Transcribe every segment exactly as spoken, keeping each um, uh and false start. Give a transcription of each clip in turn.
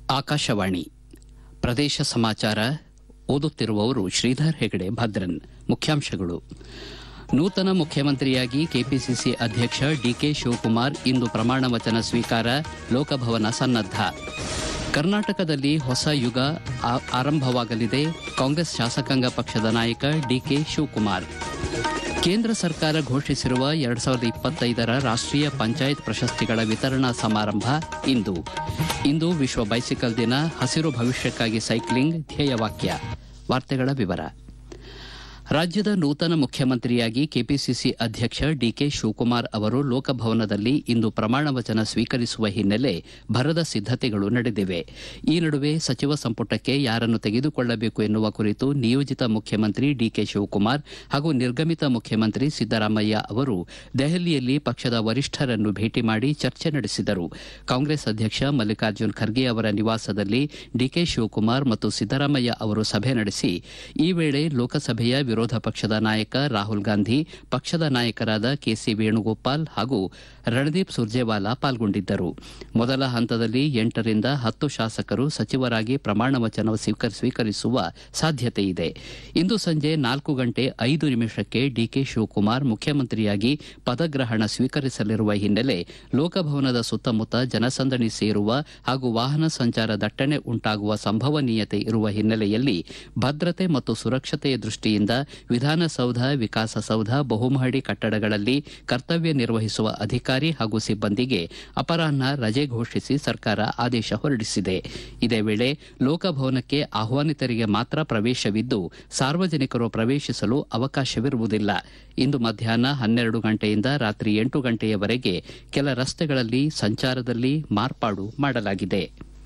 ಆಕಾಶವಾಣಿ ಪ್ರದೇಶ ಸಮಾಚಾರ ಓದುತ್ತಿರುವವರು ಶ್ರೀಧರ್ ಹೆಗಡೆ ಭದ್ರನ್. ಮುಖ್ಯಾಂಶಗಳು. ನೂತನ ಮುಖ್ಯಮಂತ್ರಿಯಾಗಿ ಕೆಪಿಸಿಸಿ ಅಧ್ಯಕ್ಷ ಡಿಕೆ ಶಿವಕುಮಾರ್ ಇಂದು ಪ್ರಮಾಣ ವಚನ ಸ್ವೀಕಾರ, ಲೋಕಭವನ ಸನ್ನದ್ಧ. ಕರ್ನಾಟಕದಲ್ಲಿ ಹೊಸ ಯುಗ ಆರಂಭವಾಗಲಿದೆ, ಕಾಂಗ್ರೆಸ್ ಶಾಸಕಾಂಗ ಪಕ್ಷದ ನಾಯಕ ಡಿಕೆ ಶಿವಕುಮಾರ್. ಕೇಂದ್ರ ಸರ್ಕಾರ ಘೋಷಿಸಿರುವ ಎರಡು ಸಾವಿರದ ಇಪ್ಪತ್ತೈದರ ರಾಷ್ಟೀಯ ಪಂಚಾಯತ್ ಪ್ರಶಸ್ತಿಗಳ ವಿತರಣಾ ಸಮಾರಂಭ ಇಂದು. ಇಂದು ವಿಶ್ವ ಬೈಸಿಕಲ್ ದಿನ, ಹಸಿರು ಭವಿಷ್ಯಕ್ಕಾಗಿ ಸೈಕ್ಲಿಂಗ್ ಧ್ಯೇಯವಾಕ್ಯ. ವಾರ್ತೆಗಳ ವಿವರ. ರಾಜ್ಯದ ನೂತನ ಮುಖ್ಯಮಂತ್ರಿಯಾಗಿ ಕೆಪಿಸಿಸಿ ಅಧ್ಯಕ್ಷ ಡಿಕೆ ಶಿವಕುಮಾರ್ ಅವರು ಲೋಕಭವನದಲ್ಲಿ ಇಂದು ಪ್ರಮಾಣ ವಚನ ಸ್ವೀಕರಿಸುವ ಹಿನ್ನೆಲೆ ಭರದ ಸಿದ್ದತೆಗಳು ನಡೆದಿವೆ. ಈ ನಡುವೆ ಸಚಿವ ಸಂಪುಟಕ್ಕೆ ಯಾರನ್ನು ತೆಗೆದುಕೊಳ್ಳಬೇಕು ಎನ್ನುವ ಕುರಿತು ನಿಯೋಜಿತ ಮುಖ್ಯಮಂತ್ರಿ ಡಿಕೆ ಶಿವಕುಮಾರ್ ಹಾಗೂ ನಿರ್ಗಮಿತ ಮುಖ್ಯಮಂತ್ರಿ ಸಿದ್ದರಾಮಯ್ಯ ಅವರು ದೆಹಲಿಯಲ್ಲಿ ಪಕ್ಷದ ವರಿಷ್ಠರನ್ನು ಭೇಟಿ ಮಾಡಿ ಚರ್ಚೆ ನಡೆಸಿದರು. ಕಾಂಗ್ರೆಸ್ ಅಧ್ಯಕ್ಷ ಮಲ್ಲಿಕಾರ್ಜುನ್ ಖರ್ಗೆ ಅವರ ನಿವಾಸದಲ್ಲಿ ಡಿಕೆ ಶಿವಕುಮಾರ್ ಮತ್ತು ಸಿದ್ದರಾಮಯ್ಯ ಅವರು ಸಭೆ ನಡೆಸಿ, ಈ ವೇಳೆ ಲೋಕಸಭೆಯ ವಿರೋಧ ಪಕ್ಷದ ನಾಯಕ ರಾಹುಲ್ ಗಾಂಧಿ, ಪಕ್ಷದ ನಾಯಕರಾದ ಕೆಸಿ ವೇಣುಗೋಪಾಲ್ ಹಾಗೂ ರಣದೀಪ್ ಸುರ್ಜೇವಾಲಾ ಪಾಲ್ಗೊಂಡಿದ್ದರು. ಮೊದಲ ಹಂತದಲ್ಲಿ ಎಂಟರಿಂದ ಹತ್ತು ಶಾಸಕರು ಸಚಿವರಾಗಿ ಪ್ರಮಾಣ ವಚನ ಸ್ವೀಕರಿಸುವ ಸಾಧ್ಯತೆಯಿದೆ. ಇಂದು ಸಂಜೆ ನಾಲ್ಕು ಗಂಟೆ ಐದು ನಿಮಿಷಕ್ಕೆ ಡಿಕೆ ಶಿವಕುಮಾರ್ ಮುಖ್ಯಮಂತ್ರಿಯಾಗಿ ಪದಗ್ರಹಣ ಸ್ವೀಕರಿಸಲಿರುವ ಹಿನ್ನೆಲೆ ಲೋಕಭವನದ ಸುತ್ತಮುತ್ತ ಜನಸಂದಣಿ ಸೇರುವ ಹಾಗೂ ವಾಹನ ಸಂಚಾರ ದಟ್ಟಣೆ ಉಂಟಾಗುವ ಸಂಭವನೀಯತೆ ಇರುವ ಹಿನ್ನೆಲೆಯಲ್ಲಿ ಭದ್ರತೆ ಮತ್ತು ಸುರಕ್ಷತೆಯ ದೃಷ್ಟಿಯಿಂದ ವಿಧಾನಸೌಧ, ವಿಕಾಸಸೌಧ, ಬಹುಮಹಡಿ ಕಟ್ಟಡಗಳಲ್ಲಿ ಕರ್ತವ್ಯ ನಿರ್ವಹಿಸುವ ಅಧಿಕಾರಿ ಹಾಗೂ ಸಿಬ್ಬಂದಿಗೆ ಅಪರಾಹ್ನ ರಜೆ ಘೋಷಿಸಿ ಸರ್ಕಾರ ಆದೇಶ ಹೊರಡಿಸಿದೆ. ಇದೇ ವೇಳೆ ಲೋಕಭವನಕ್ಕೆ ಆಹ್ವಾನಿತರಿಗೆ ಮಾತ್ರ ಪ್ರವೇಶವಿದ್ದು, ಸಾರ್ವಜನಿಕರು ಪ್ರವೇಶಿಸಲು ಅವಕಾಶವಿರುವುದಿಲ್ಲ. ಇಂದು ಮಧ್ಯಾಹ್ನ ಹನ್ನೆರಡು ಗಂಟೆಯಿಂದ ರಾತ್ರಿ ಎಂಟು ಗಂಟೆಯವರೆಗೆ ಕೆಲ ರಸ್ತೆಗಳಲ್ಲಿ ಸಂಚಾರದಲ್ಲಿ ಮಾರ್ಪಾಡು ಮಾಡಲಾಗಿದೆ.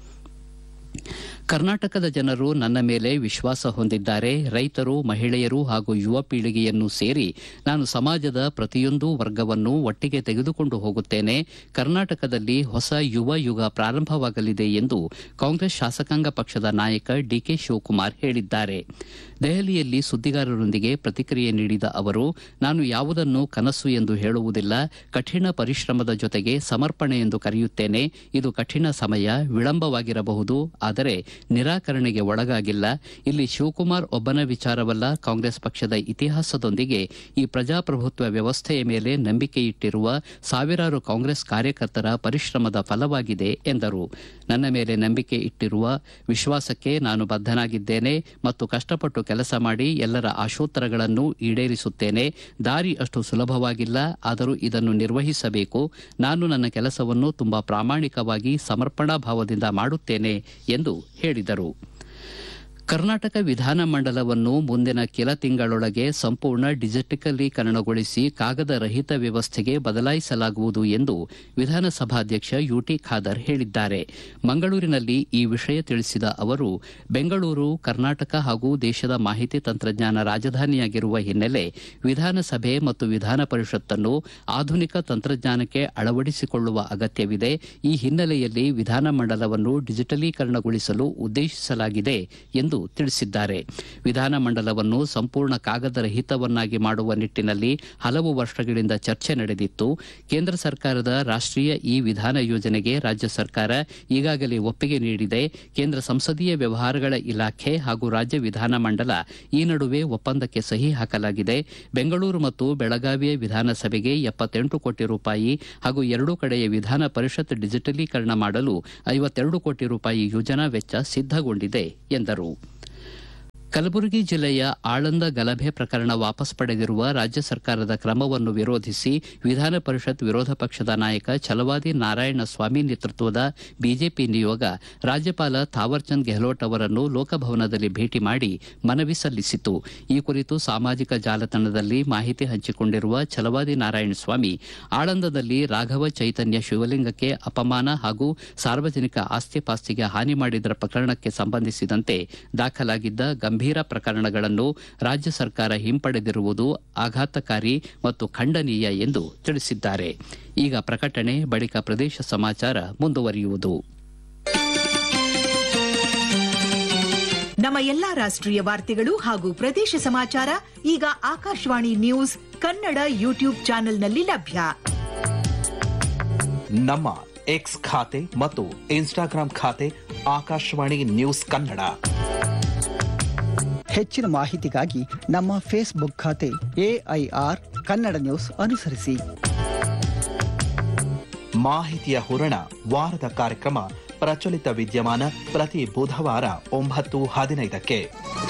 ಕರ್ನಾಟಕದ ಜನರು ನನ್ನ ಮೇಲೆ ವಿಶ್ವಾಸ ಹೊಂದಿದ್ದಾರೆ. ರೈತರು, ಮಹಿಳೆಯರು ಹಾಗೂ ಯುವ ಪೀಳಿಗೆಯನ್ನು ಸೇರಿ ನಾನು ಸಮಾಜದ ಪ್ರತಿಯೊಂದು ವರ್ಗವನ್ನು ಒಟ್ಟಿಗೆ ತೆಗೆದುಕೊಂಡು ಹೋಗುತ್ತೇನೆ. ಕರ್ನಾಟಕದಲ್ಲಿ ಹೊಸ ಯುವ ಯುಗ ಪ್ರಾರಂಭವಾಗಲಿದೆ ಎಂದು ಕಾಂಗ್ರೆಸ್ ಶಾಸಕಾಂಗ ಪಕ್ಷದ ನಾಯಕ ಡಿಕೆ ಶಿವಕುಮಾರ್ ಹೇಳಿದ್ದಾರೆ. ದೆಹಲಿಯಲ್ಲಿ ಸುದ್ದಿಗಾರರೊಂದಿಗೆ ಪ್ರತಿಕ್ರಿಯೆ ನೀಡಿದ ಅವರು, ನಾನು ಯಾವುದನ್ನು ಕನಸು ಎಂದು ಹೇಳುವುದಿಲ್ಲ, ಕಠಿಣ ಪರಿಶ್ರಮದ ಜೊತೆಗೆ ಸಮರ್ಪಣೆ ಎಂದು ಕರೆಯುತ್ತೇನೆ. ಇದು ಕಠಿಣ ಸಮಯ, ವಿಳಂಬವಾಗಿರಬಹುದು, ಆದರೆ ನಿರಾಕರಣೆಗೆ ಒಳಗಾಗಿಲ್ಲ. ಇಲ್ಲಿ ಶಿವಕುಮಾರ್ ಒಬ್ಬನ ವಿಚಾರವಲ್ಲ, ಕಾಂಗ್ರೆಸ್ ಪಕ್ಷದ ಇತಿಹಾಸದೊಂದಿಗೆ ಈ ಪ್ರಜಾಪ್ರಭುತ್ವ ವ್ಯವಸ್ಥೆಯ ಮೇಲೆ ನಂಬಿಕೆಯಿಟ್ಟಿರುವ ಸಾವಿರಾರು ಕಾಂಗ್ರೆಸ್ ಕಾರ್ಯಕರ್ತರ ಪರಿಶ್ರಮದ ಫಲವಾಗಿದೆ ಎಂದರು. ನನ್ನ ಮೇಲೆ ನಂಬಿಕೆ ಇಟ್ಟಿರುವ ವಿಶ್ವಾಸಕ್ಕೆ ನಾನು ಬದ್ಧನಾಗಿದ್ದೇನೆ ಮತ್ತು ಕಷ್ಟಪಟ್ಟು ಕೆಲಸ ಮಾಡಿ ಎಲ್ಲರ ಆಶೋತ್ತರಗಳನ್ನು ಈಡೇರಿಸುತ್ತೇನೆ. ದಾರಿ ಅಷ್ಟು ಸುಲಭವಾಗಿಲ್ಲ, ಆದರೂ ಇದನ್ನು ನಿರ್ವಹಿಸಬೇಕು. ನಾನು ನನ್ನ ಕೆಲಸವನ್ನು ತುಂಬಾ ಪ್ರಾಮಾಣಿಕವಾಗಿ ಸಮರ್ಪಣಾ ಭಾವದಿಂದ ಮಾಡುತ್ತೇನೆ ಎಂದು ಹೇಳಿದರು. ಕರ್ನಾಟಕ ವಿಧಾನಮಂಡಲವನ್ನು ಮುಂದಿನ ಕೆಲ ತಿಂಗಳೊಳಗೆ ಸಂಪೂರ್ಣ ಡಿಜಿಟಲೀಕರಣಗೊಳಿಸಿ ಕಾಗದ ರಹಿತ ವ್ಯವಸ್ಥೆಗೆ ಬದಲಾಯಿಸಲಾಗುವುದು ಎಂದು ವಿಧಾನಸಭಾಧ್ಯಕ್ಷ ಯುಟಿ ಖಾದರ್ ಹೇಳಿದ್ದಾರೆ. ಮಂಗಳೂರಿನಲ್ಲಿ ಈ ವಿಷಯ ತಿಳಿಸಿದ ಅವರು, ಬೆಂಗಳೂರು ಕರ್ನಾಟಕ ಹಾಗೂ ದೇಶದ ಮಾಹಿತಿ ತಂತ್ರಜ್ಞಾನ ರಾಜಧಾನಿಯಾಗಿರುವ ಹಿನ್ನೆಲೆ ವಿಧಾನಸಭೆ ಮತ್ತು ವಿಧಾನ ಪರಿಷತ್ತನ್ನು ಆಧುನಿಕ ತಂತ್ರಜ್ಞಾನಕ್ಕೆ ಅಳವಡಿಸಿಕೊಳ್ಳುವ ಅಗತ್ಯವಿದೆ. ಈ ಹಿನ್ನೆಲೆಯಲ್ಲಿ ವಿಧಾನಮಂಡಲವನ್ನು ಡಿಜಿಟಲೀಕರಣಗೊಳಿಸಲು ಉದ್ದೇಶಿಸಲಾಗಿದೆ ಎಂದು ತಿಳಿಸಿದ್ದಾರೆ. ವಿಧಾನಮಂಡಲವನ್ನು ಸಂಪೂರ್ಣ ಕಾಗದರಹಿತವನ್ನಾಗಿ ಮಾಡುವ ನಿಟ್ಟಿನಲ್ಲಿ ಹಲವು ವರ್ಷಗಳಿಂದ ಚರ್ಚೆ ನಡೆದಿತ್ತು. ಕೇಂದ್ರ ಸರ್ಕಾರದ ರಾಷ್ಟೀಯ ಇ ವಿಧಾನ ಯೋಜನೆಗೆ ರಾಜ್ಯ ಸರ್ಕಾರ ಈಗಾಗಲೇ ಒಪ್ಪಿಗೆ ನೀಡಿದೆ. ಕೇಂದ್ರ ಸಂಸದೀಯ ವ್ಯವಹಾರಗಳ ಇಲಾಖೆ ಹಾಗೂ ರಾಜ್ಯ ವಿಧಾನಮಂಡಲ ಈ ನಡುವೆ ಒಪ್ಪಂದಕ್ಕೆ ಸಹಿ ಹಾಕಲಾಗಿದೆ. ಬೆಂಗಳೂರು ಮತ್ತು ಬೆಳಗಾವಿಯ ವಿಧಾನಸಭೆಗೆ ಎಪ್ಪತ್ತೆಂಟು ಕೋಟಿ ರೂಪಾಯಿ ಹಾಗೂ ಎರಡೂ ಕಡೆಯ ವಿಧಾನ ಪರಿಷತ್ ಡಿಜಿಟಲೀಕರಣ ಮಾಡಲು ಐವತ್ತೆರಡು ಕೋಟಿ ರೂಪಾಯಿ ಯೋಜನಾ ವೆಚ್ಚ ಸಿದ್ದಗೊಂಡಿದೆ ಎಂದರು. ಕಲಬುರಗಿ ಜಿಲ್ಲೆಯ ಆಳಂದ ಗಲಭೆ ಪ್ರಕರಣ ವಾಪಸ್ ಪಡೆದಿರುವ ರಾಜ್ಯ ಸರ್ಕಾರದ ಕ್ರಮವನ್ನು ವಿರೋಧಿಸಿ ವಿಧಾನ ಪರಿಷತ್ ವಿರೋಧ ಪಕ್ಷದ ನಾಯಕ ಛಲವಾದಿ ನಾರಾಯಣಸ್ವಾಮಿ ನೇತೃತ್ವದ ಬಿಜೆಪಿ ನಿಯೋಗ ರಾಜ್ಯಪಾಲ ಥಾವರ್ಚಂದ್ ಗೆಹ್ಲೋಟ್ ಅವರನ್ನು ಲೋಕಭವನದಲ್ಲಿ ಭೇಟಿ ಮಾಡಿ ಮನವಿ ಸಲ್ಲಿಸಿತು. ಈ ಕುರಿತು ಸಾಮಾಜಿಕ ಜಾಲತಾಣದಲ್ಲಿ ಮಾಹಿತಿ ಹಂಚಿಕೊಂಡಿರುವ ಛಲವಾದಿ ನಾರಾಯಣಸ್ವಾಮಿ, ಆಳಂದದಲ್ಲಿ ರಾಘವ ಚೈತನ್ಯ ಶಿವಲಿಂಗಕ್ಕೆ ಅಪಮಾನ ಹಾಗೂ ಸಾರ್ವಜನಿಕ ಆಸ್ತಿ ಪಾಸ್ತಿಗೆ ಹಾನಿ ಮಾಡಿದ ಪ್ರಕರಣಕ್ಕೆ ಸಂಬಂಧಿಸಿದಂತೆ ದಾಖಲಾಗಿದ್ದ ಗಂಭೀರ ಪ್ರಕರಣಗಳನ್ನು ರಾಜ್ಯ ಸರ್ಕಾರ ಹಿಂಪಡೆದಿರುವುದು ಆಘಾತಕಾರಿ ಮತ್ತು ಖಂಡನೀಯ ಎಂದು ತಿಳಿಸಿದ್ದಾರೆ. ಈಗ ಪ್ರಕಟಣೆ ಬಳಿಕ ಪ್ರದೇಶ ಸಮಾಚಾರ ಮುಂದುವರಿಯುವುದು. ನಮ್ಮ ಎಲ್ಲಾ ರಾಷ್ಟ್ರೀಯ ವಾರ್ತೆಗಳು ಹಾಗೂ ಪ್ರದೇಶ ಸಮಾಚಾರ ಈಗ ಆಕಾಶವಾಣಿ ನ್ಯೂಸ್ ಕನ್ನಡ ಯೂಟ್ಯೂಬ್ ಚಾನೆಲ್ನಲ್ಲಿ ಲಭ್ಯ. ನಮ್ಮ ಎಕ್ಸ್ ಖಾತೆ ಮತ್ತು ಇನ್ಸ್ಟಾಗ್ರಾಂ ಖಾತೆ ಆಕಾಶವಾಣಿ ನ್ಯೂಸ್ ಕನ್ನಡ. ಹೆಚ್ಚಿನ ಮಾಹಿತಿಗಾಗಿ ನಮ್ಮ ಫೇಸ್ಬುಕ್ ಖಾತೆ ಎಐಆರ್ ಕನ್ನಡ ನ್ಯೂಸ್ ಅನುಸರಿಸಿ. ಮಾಹಿತಿಯ ಹೂರಣ ವಾರದ ಕಾರ್ಯಕ್ರಮ ಪ್ರಚಲಿತ ವಿದ್ಯಮಾನ ಪ್ರತಿ ಬುಧವಾರ ಒಂಬತ್ತು ಹದಿನೈದಕ್ಕೆ.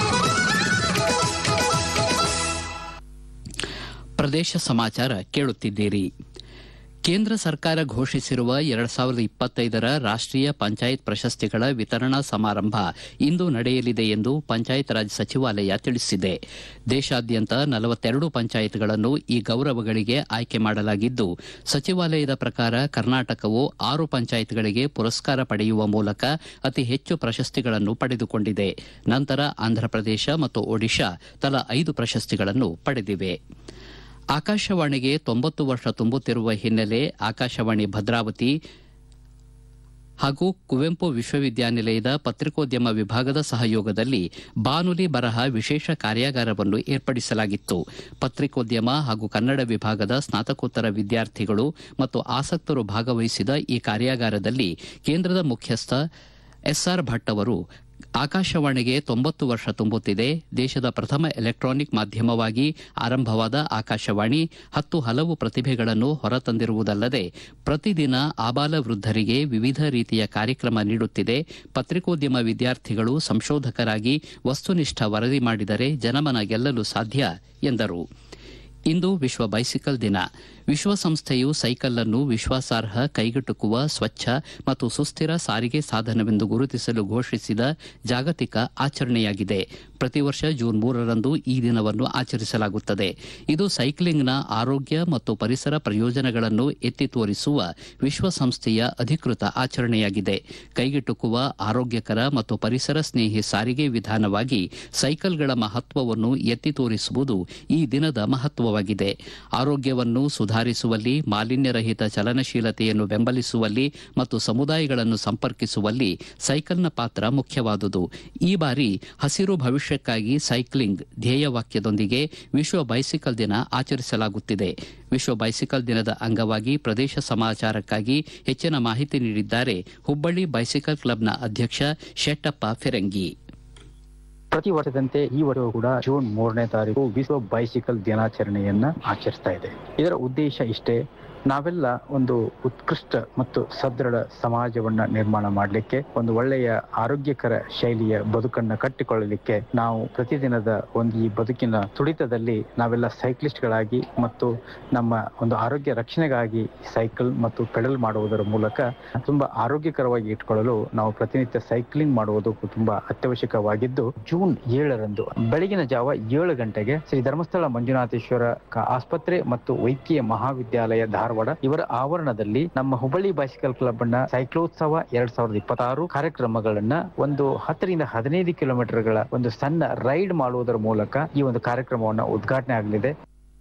ಪ್ರದೇಶ ಸಮಾಚಾರ ಕೇಳುತ್ತಿದ್ದೀರಿ. ಕೇಂದ್ರ ಸರ್ಕಾರ ಘೋಷಿಸಿರುವ ಎರಡ್ ಸಾವಿರದ ಇಪ್ಪತ್ತೈದರ ರಾಷ್ಟೀಯ ಪಂಚಾಯತ್ ಪ್ರಶಸ್ತಿಗಳ ವಿತರಣಾ ಸಮಾರಂಭ ಇಂದು ನಡೆಯಲಿದೆ ಎಂದು ಪಂಚಾಯತ್ ರಾಜ್ ಸಚಿವಾಲಯ ತಿಳಿಸಿದೆ. ದೇಶಾದ್ಯಂತ ನಲವತ್ತೆರಡು ಪಂಚಾಯತ್ಗಳನ್ನು ಈ ಗೌರವಗಳಿಗೆ ಆಯ್ಕೆ ಮಾಡಲಾಗಿದ್ದು, ಸಚಿವಾಲಯದ ಪ್ರಕಾರ ಕರ್ನಾಟಕವು ಆರು ಪಂಚಾಯತ್ಗಳಿಗೆ ಪುರಸ್ಕಾರ ಪಡೆಯುವ ಮೂಲಕ ಅತಿ ಹೆಚ್ಚು ಪ್ರಶಸ್ತಿಗಳನ್ನು ಪಡೆದುಕೊಂಡಿದೆ. ನಂತರ ಆಂಧ್ರಪ್ರದೇಶ ಮತ್ತು ಒಡಿಶಾ ತಲಾ ಐದು ಪ್ರಶಸ್ತಿಗಳನ್ನು ಪಡೆದಿವೆ. ಆಕಾಶವಾಣಿಗೆ ತೊಂಬತ್ತು ವರ್ಷ ತುಂಬುತ್ತಿರುವ ಹಿನ್ನೆಲೆ ಆಕಾಶವಾಣಿ ಭದ್ರಾವತಿ ಹಾಗೂ ಕುವೆಂಪು ವಿಶ್ವವಿದ್ಯಾನಿಲಯದ ಪತ್ರಿಕೋದ್ಯಮ ವಿಭಾಗದ ಸಹಯೋಗದಲ್ಲಿ ಬಾನುಲಿ ಬರಹ ವಿಶೇಷ ಕಾರ್ಯಾಗಾರವನ್ನು ಏರ್ಪಡಿಸಲಾಗಿತ್ತು. ಪತ್ರಿಕೋದ್ಯಮ ಹಾಗೂ ಕನ್ನಡ ವಿಭಾಗದ ಸ್ನಾತಕೋತ್ತರ ವಿದ್ಯಾರ್ಥಿಗಳು ಮತ್ತು ಆಸಕ್ತರು ಭಾಗವಹಿಸಿದ ಈ ಕಾರ್ಯಾಗಾರದಲ್ಲಿ ಕೇಂದ್ರದ ಮುಖ್ಯಸ್ಥ ಎಸ್ಆರ್ ಭಟ್ ಅವರು ಆಕಾಶವಾಣಿಗೆ ತೊಂಬತ್ತು ವರ್ಷ ತುಂಬುತ್ತಿದೆ. ದೇಶದ ಪ್ರಥಮ ಎಲೆಕ್ಟ್ರಾನಿಕ್ ಮಾಧ್ಯಮವಾಗಿ ಆರಂಭವಾದ ಆಕಾಶವಾಣಿ ಹತ್ತು ಹಲವು ಪ್ರತಿಭೆಗಳನ್ನು ಹೊರತಂದಿರುವುದಲ್ಲದೆ ಪ್ರತಿದಿನ ಆಬಾಲ ವೃದ್ಧರಿಗೆ ವಿವಿಧ ರೀತಿಯ ಕಾರ್ಯಕ್ರಮ ನೀಡುತ್ತಿದೆ. ಪತ್ರಿಕೋದ್ಯಮ ವಿದ್ಯಾರ್ಥಿಗಳು ಸಂಶೋಧಕರಾಗಿ ವಸ್ತುನಿಷ್ಠ ವರದಿ ಮಾಡಿದರೆ ಜನಮನ ಗೆಲ್ಲಲು ಸಾಧ್ಯ ಎಂದರು. ಇಂದು ವಿಶ್ವ ಬೈಸಿಕಲ್ ದಿನ. ವಿಶ್ವಸಂಸ್ಥೆಯು ಸೈಕಲ್ ಅನ್ನು ವಿಶ್ವಾಸಾರ್ಹ, ಕೈಗೆಟುಕುವ, ಸ್ವಚ್ಛ ಮತ್ತು ಸುಸ್ಥಿರ ಸಾರಿಗೆ ಸಾಧನವೆಂದು ಗುರುತಿಸಲು ಘೋಷಿಸಿದ ಜಾಗತಿಕ ಆಚರಣೆಯಾಗಿದೆ. ಪ್ರತಿ ವರ್ಷ ಜೂನ್ ಮೂರರಂದು ಈ ದಿನವನ್ನು ಆಚರಿಸಲಾಗುತ್ತದೆ. ಇದು ಸೈಕ್ಲಿಂಗ್ನ ಆರೋಗ್ಯ ಮತ್ತು ಪರಿಸರ ಪ್ರಯೋಜನಗಳನ್ನು ಎತ್ತಿ ತೋರಿಸುವ ವಿಶ್ವಸಂಸ್ಥೆಯ ಅಧಿಕೃತ ಆಚರಣೆಯಾಗಿದೆ. ಕೈಗೆಟುಕುವ, ಆರೋಗ್ಯಕರ ಮತ್ತು ಪರಿಸರ ಸ್ನೇಹಿ ಸಾರಿಗೆ ವಿಧಾನವಾಗಿ ಸೈಕಲ್ಗಳ ಮಹತ್ವವನ್ನು ಎತ್ತಿ ತೋರಿಸುವುದು ಈ ದಿನದ ಮಹತ್ವವಾಗಿದೆ. ಆರೋಗ್ಯವನ್ನು ಸುಧಾರಿಸುವಲ್ಲಿ, ಮಾಲಿನ್ಯರಹಿತ ಚಲನಶೀಲತೆಯನ್ನು ಬೆಂಬಲಿಸುವಲ್ಲಿ ಮತ್ತು ಸಮುದಾಯಗಳನ್ನು ಸಂಪರ್ಕಿಸುವಲ್ಲಿ ಸೈಕಲ್ನ ಪಾತ್ರ ಮುಖ್ಯವಾದುದು. ಈ ಬಾರಿ ಹಸಿರು ಭವಿಷ್ಯಕ್ಕಾಗಿ ಸೈಕ್ಲಿಂಗ್ ಧ್ಯೇಯವಾಕ್ಯದೊಂದಿಗೆ ವಿಶ್ವ ಬೈಸಿಕಲ್ ದಿನ ಆಚರಿಸಲಾಗುತ್ತಿದೆ. ವಿಶ್ವ ಬೈಸಿಕಲ್ ದಿನದ ಅಂಗವಾಗಿ ಪ್ರದೇಶ ಸಮಾಚಾರಕ್ಕಾಗಿ ಹೆಚ್ಚಿನ ಮಾಹಿತಿ ನೀಡಿದ್ದಾರೆ ಹುಬ್ಬಳ್ಳಿ ಬೈಸಿಕಲ್ ಕ್ಲಬ್ನ ಅಧ್ಯಕ್ಷ ಶೆಟ್ಟಪ್ಪ ಫಿರಂಗಿ. ಪ್ರತಿ ವರ್ಷದಂತೆ ಈ ವರ್ಷವೂ ಕೂಡ ಜೂನ್ ಮೂರನೇ ತಾರೀಕು ವಿಶ್ವ ಬೈಸಿಕಲ್ ದಿನಾಚರಣೆಯನ್ನ ಆಚರಿಸ್ತಾ ಇದೆ. ಇದರ ಉದ್ದೇಶ ಇಷ್ಟೇ, ನಾವೆಲ್ಲ ಒಂದು ಉತ್ಕೃಷ್ಟ ಮತ್ತು ಸದೃಢ ಸಮಾಜವನ್ನ ನಿರ್ಮಾಣ ಮಾಡಲಿಕ್ಕೆ, ಒಂದು ಒಳ್ಳೆಯ ಆರೋಗ್ಯಕರ ಶೈಲಿಯ ಬದುಕನ್ನ ಕಟ್ಟಿಕೊಳ್ಳಲಿಕ್ಕೆ ನಾವು ಪ್ರತಿದಿನದ ಒಂದು ಈ ಬದುಕಿನ ತುಡಿತದಲ್ಲಿ ನಾವೆಲ್ಲ ಸೈಕ್ಲಿಸ್ಟ್ಗಳಾಗಿ ಮತ್ತು ನಮ್ಮ ಒಂದು ಆರೋಗ್ಯ ರಕ್ಷಣೆಗಾಗಿ ಸೈಕಲ್ ಮತ್ತು ಪೆಡಲ್ ಮಾಡುವುದರ ಮೂಲಕ ತುಂಬಾ ಆರೋಗ್ಯಕರವಾಗಿ ಇಟ್ಕೊಳ್ಳಲು ನಾವು ಪ್ರತಿನಿತ್ಯ ಸೈಕ್ಲಿಂಗ್ ಮಾಡುವುದು ತುಂಬಾ ಅತ್ಯವಶ್ಯಕವಾಗಿದ್ದು, ಜೂನ್ ಏಳರಂದು ಬೆಳಗಿನ ಜಾವ ಏಳು ಗಂಟೆಗೆ ಶ್ರೀ ಧರ್ಮಸ್ಥಳ ಮಂಜುನಾಥೇಶ್ವರ ಆಸ್ಪತ್ರೆ ಮತ್ತು ವೈದ್ಯಕೀಯ ಮಹಾವಿದ್ಯಾಲಯ ಧಾರವಾಡ ಇವರ ಆವರಣದಲ್ಲಿ ನಮ್ಮ ಹುಬ್ಬಳ್ಳಿ ಬೈಸಿಕಲ್ ಕ್ಲಬ್ ನ ಸೈಕ್ಲೋತ್ಸವ ಎರಡ್ ಸಾವಿರದ ಇಪ್ಪತ್ತಾರು ಕಾರ್ಯಕ್ರಮಗಳನ್ನ ಒಂದು ಹತ್ತರಿಂದ ಹದಿನೈದು ಕಿಲೋಮೀಟರ್ಗಳ ಒಂದು ಸಣ್ಣ ರೈಡ್ ಮಾಡುವುದರ ಮೂಲಕ ಈ ಒಂದು ಕಾರ್ಯಕ್ರಮವನ್ನು ಉದ್ಘಾಟನೆ ಆಗಲಿದೆ.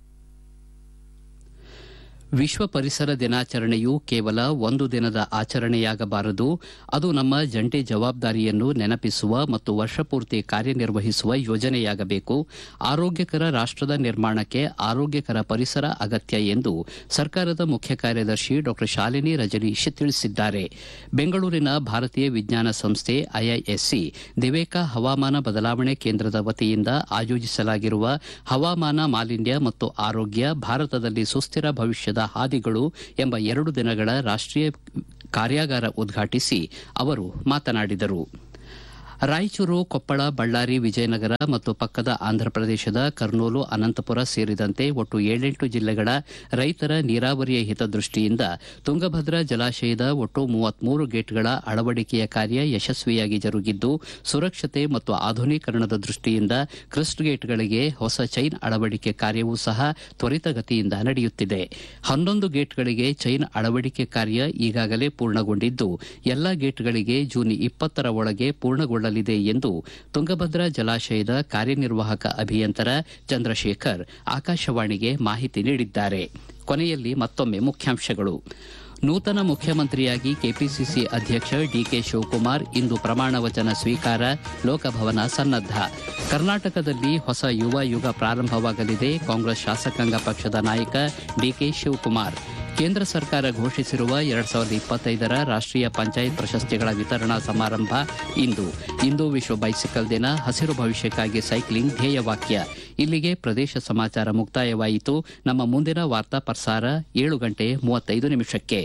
ವಿಶ್ವ ಪರಿಸರ ದಿನಾಚರಣೆಯು ಕೇವಲ ಒಂದು ದಿನದ ಆಚರಣೆಯಾಗಬಾರದು. ಅದು ನಮ್ಮ ಜಂಟಿ ಜವಾಬ್ದಾರಿಯನ್ನು ನೆನಪಿಸುವ ಮತ್ತು ವರ್ಷಪೂರ್ತಿ ಕಾರ್ಯನಿರ್ವಹಿಸುವ ಯೋಜನೆಯಾಗಬೇಕು. ಆರೋಗ್ಯಕರ ರಾಷ್ಟದ ನಿರ್ಮಾಣಕ್ಕೆ ಆರೋಗ್ಯಕರ ಪರಿಸರ ಅಗತ್ಯ ಎಂದು ಸರ್ಕಾರದ ಮುಖ್ಯ ಕಾರ್ಯದರ್ಶಿ ಡಾ ಶಾಲಿನಿ ರಜನೀಶ್ ತಿಳಿಸಿದ್ದಾರೆ. ಬೆಂಗಳೂರಿನ ಭಾರತೀಯ ವಿಜ್ಞಾನ ಸಂಸ್ಥೆ ಐಐಎಸ್ಸಿ ದಿವೇಕ ಹವಾಮಾನ ಬದಲಾವಣೆ ಕೇಂದ್ರದ ವತಿಯಿಂದ ಆಯೋಜಿಸಲಾಗಿರುವ ಹವಾಮಾನ ಮಾಲಿನ್ಯ ಮತ್ತು ಆರೋಗ್ಯ ಭಾರತದಲ್ಲಿ ಸುಸ್ಥಿರ ಭವಿಷ್ಯದ ಹಾದಿಗಳು ಎಂಬ ಎರಡು ದಿನಗಳ ರಾಷ್ಟೀಯ ಕಾರ್ಯಾಗಾರ ಉದ್ಘಾಟಿಸಿ ಅವರು ಮಾತನಾಡಿದರು. ರಾಯಚೂರು, ಕೊಪ್ಪಳ, ಬಳ್ಳಾರಿ, ವಿಜಯನಗರ ಮತ್ತು ಪಕ್ಕದ ಆಂಧ್ರಪ್ರದೇಶದ ಕರ್ನೂಲು, ಅನಂತಪುರ ಸೇರಿದಂತೆ ಒಟ್ಟು ಏಳೆಂಟು ಜಿಲ್ಲೆಗಳ ರೈತರ ನೀರಾವರಿಯ ಹಿತದೃಷ್ಟಿಯಿಂದ ತುಂಗಭದ್ರಾ ಜಲಾಶಯದ ಒಟ್ಟು ಮೂವತ್ಮೂರು ಗೇಟ್ಗಳ ಅಳವಡಿಕೆಯ ಕಾರ್ಯ ಯಶಸ್ವಿಯಾಗಿ ಜರುಗಿದ್ದು, ಸುರಕ್ಷತೆ ಮತ್ತು ಆಧುನೀಕರಣದ ದೃಷ್ಟಿಯಿಂದ ಕ್ರಸ್ಟ್ ಗೇಟ್ಗಳಿಗೆ ಹೊಸ ಚೈನ್ ಅಳವಡಿಕೆ ಕಾರ್ಯವೂ ಸಹ ತ್ವರಿತಗತಿಯಿಂದ ನಡೆಯುತ್ತಿದೆ. ಹನ್ನೊಂದು ಗೇಟ್ಗಳಿಗೆ ಚೈನ್ ಅಳವಡಿಕೆ ಕಾರ್ಯ ಈಗಾಗಲೇ ಪೂರ್ಣಗೊಂಡಿದ್ದು, ಎಲ್ಲಾ ಗೇಟ್ಗಳಿಗೆ ಜೂನ್ ಇಪ್ಪತ್ತರ ಒಳಗೆ ಪೂರ್ಣಗೊಳ್ಳ ಎಂದು ತುಂಗಭದ್ರಾ ಜಲಾಶಯದ ಕಾರ್ಯನಿರ್ವಾಹಕ ಅಭಿಯಂತರ ಚಂದ್ರಶೇಖರ್ ಆಕಾಶವಾಣಿಗೆ ಮಾಹಿತಿ ನೀಡಿದ್ದಾರೆ. ಕೊನೆಯಲ್ಲಿ ಮತ್ತೊಮ್ಮೆ ಮುಖ್ಯಾಂಶಗಳು. ನೂತನ ಮುಖ್ಯಮಂತ್ರಿಯಾಗಿ ಕೆಪಿಸಿಸಿ ಅಧ್ಯಕ್ಷ ಡಿಕೆ ಶಿವಕುಮಾರ್ ಇಂದು ಪ್ರಮಾಣ ವಚನ ಸ್ವೀಕಾರ, ಲೋಕಭವನ ಸನ್ನದ್ಧ. ಕರ್ನಾಟಕದಲ್ಲಿ ಹೊಸ ಯುವ ಯುಗ ಪ್ರಾರಂಭವಾಗಲಿದೆ, ಕಾಂಗ್ರೆಸ್ ಶಾಸಕಾಂಗ ಪಕ್ಷದ ನಾಯಕ ಡಿಕೆ ಶಿವಕುಮಾರ್. ಕೇಂದ್ರ ಸರ್ಕಾರ ಘೋಷಿಸಿರುವ ಎರಡ್ ಸಾವಿರದ ಇಪ್ಪತ್ತೈದರ ರಾಷ್ಟ್ರೀಯ ಪಂಚಾಯತ್ ಪ್ರಶಸ್ತಿಗಳ ವಿತರಣಾ ಸಮಾರಂಭ ಇಂದು ಇಂದು ವಿಶ್ವ ಬೈಸಿಕಲ್ ದಿನ, ಹಸಿರು ಭವಿಷ್ಯಕ್ಕಾಗಿ ಸೈಕ್ಲಿಂಗ್ ಧ್ಯೇಯವಾಕ್ಯ. ಇಲ್ಲಿಗೆ ಪ್ರದೇಶ ಸಮಾಚಾರ ಮುಕ್ತಾಯವಾಯಿತು. ನಮ್ಮ ಮುಂದಿನ ವಾರ್ತಾ ಪ್ರಸಾರ ಏಳು ಗಂಟೆ ಮೂವತ್ತೈದು ನಿಮಿಷಕ್ಕೆ.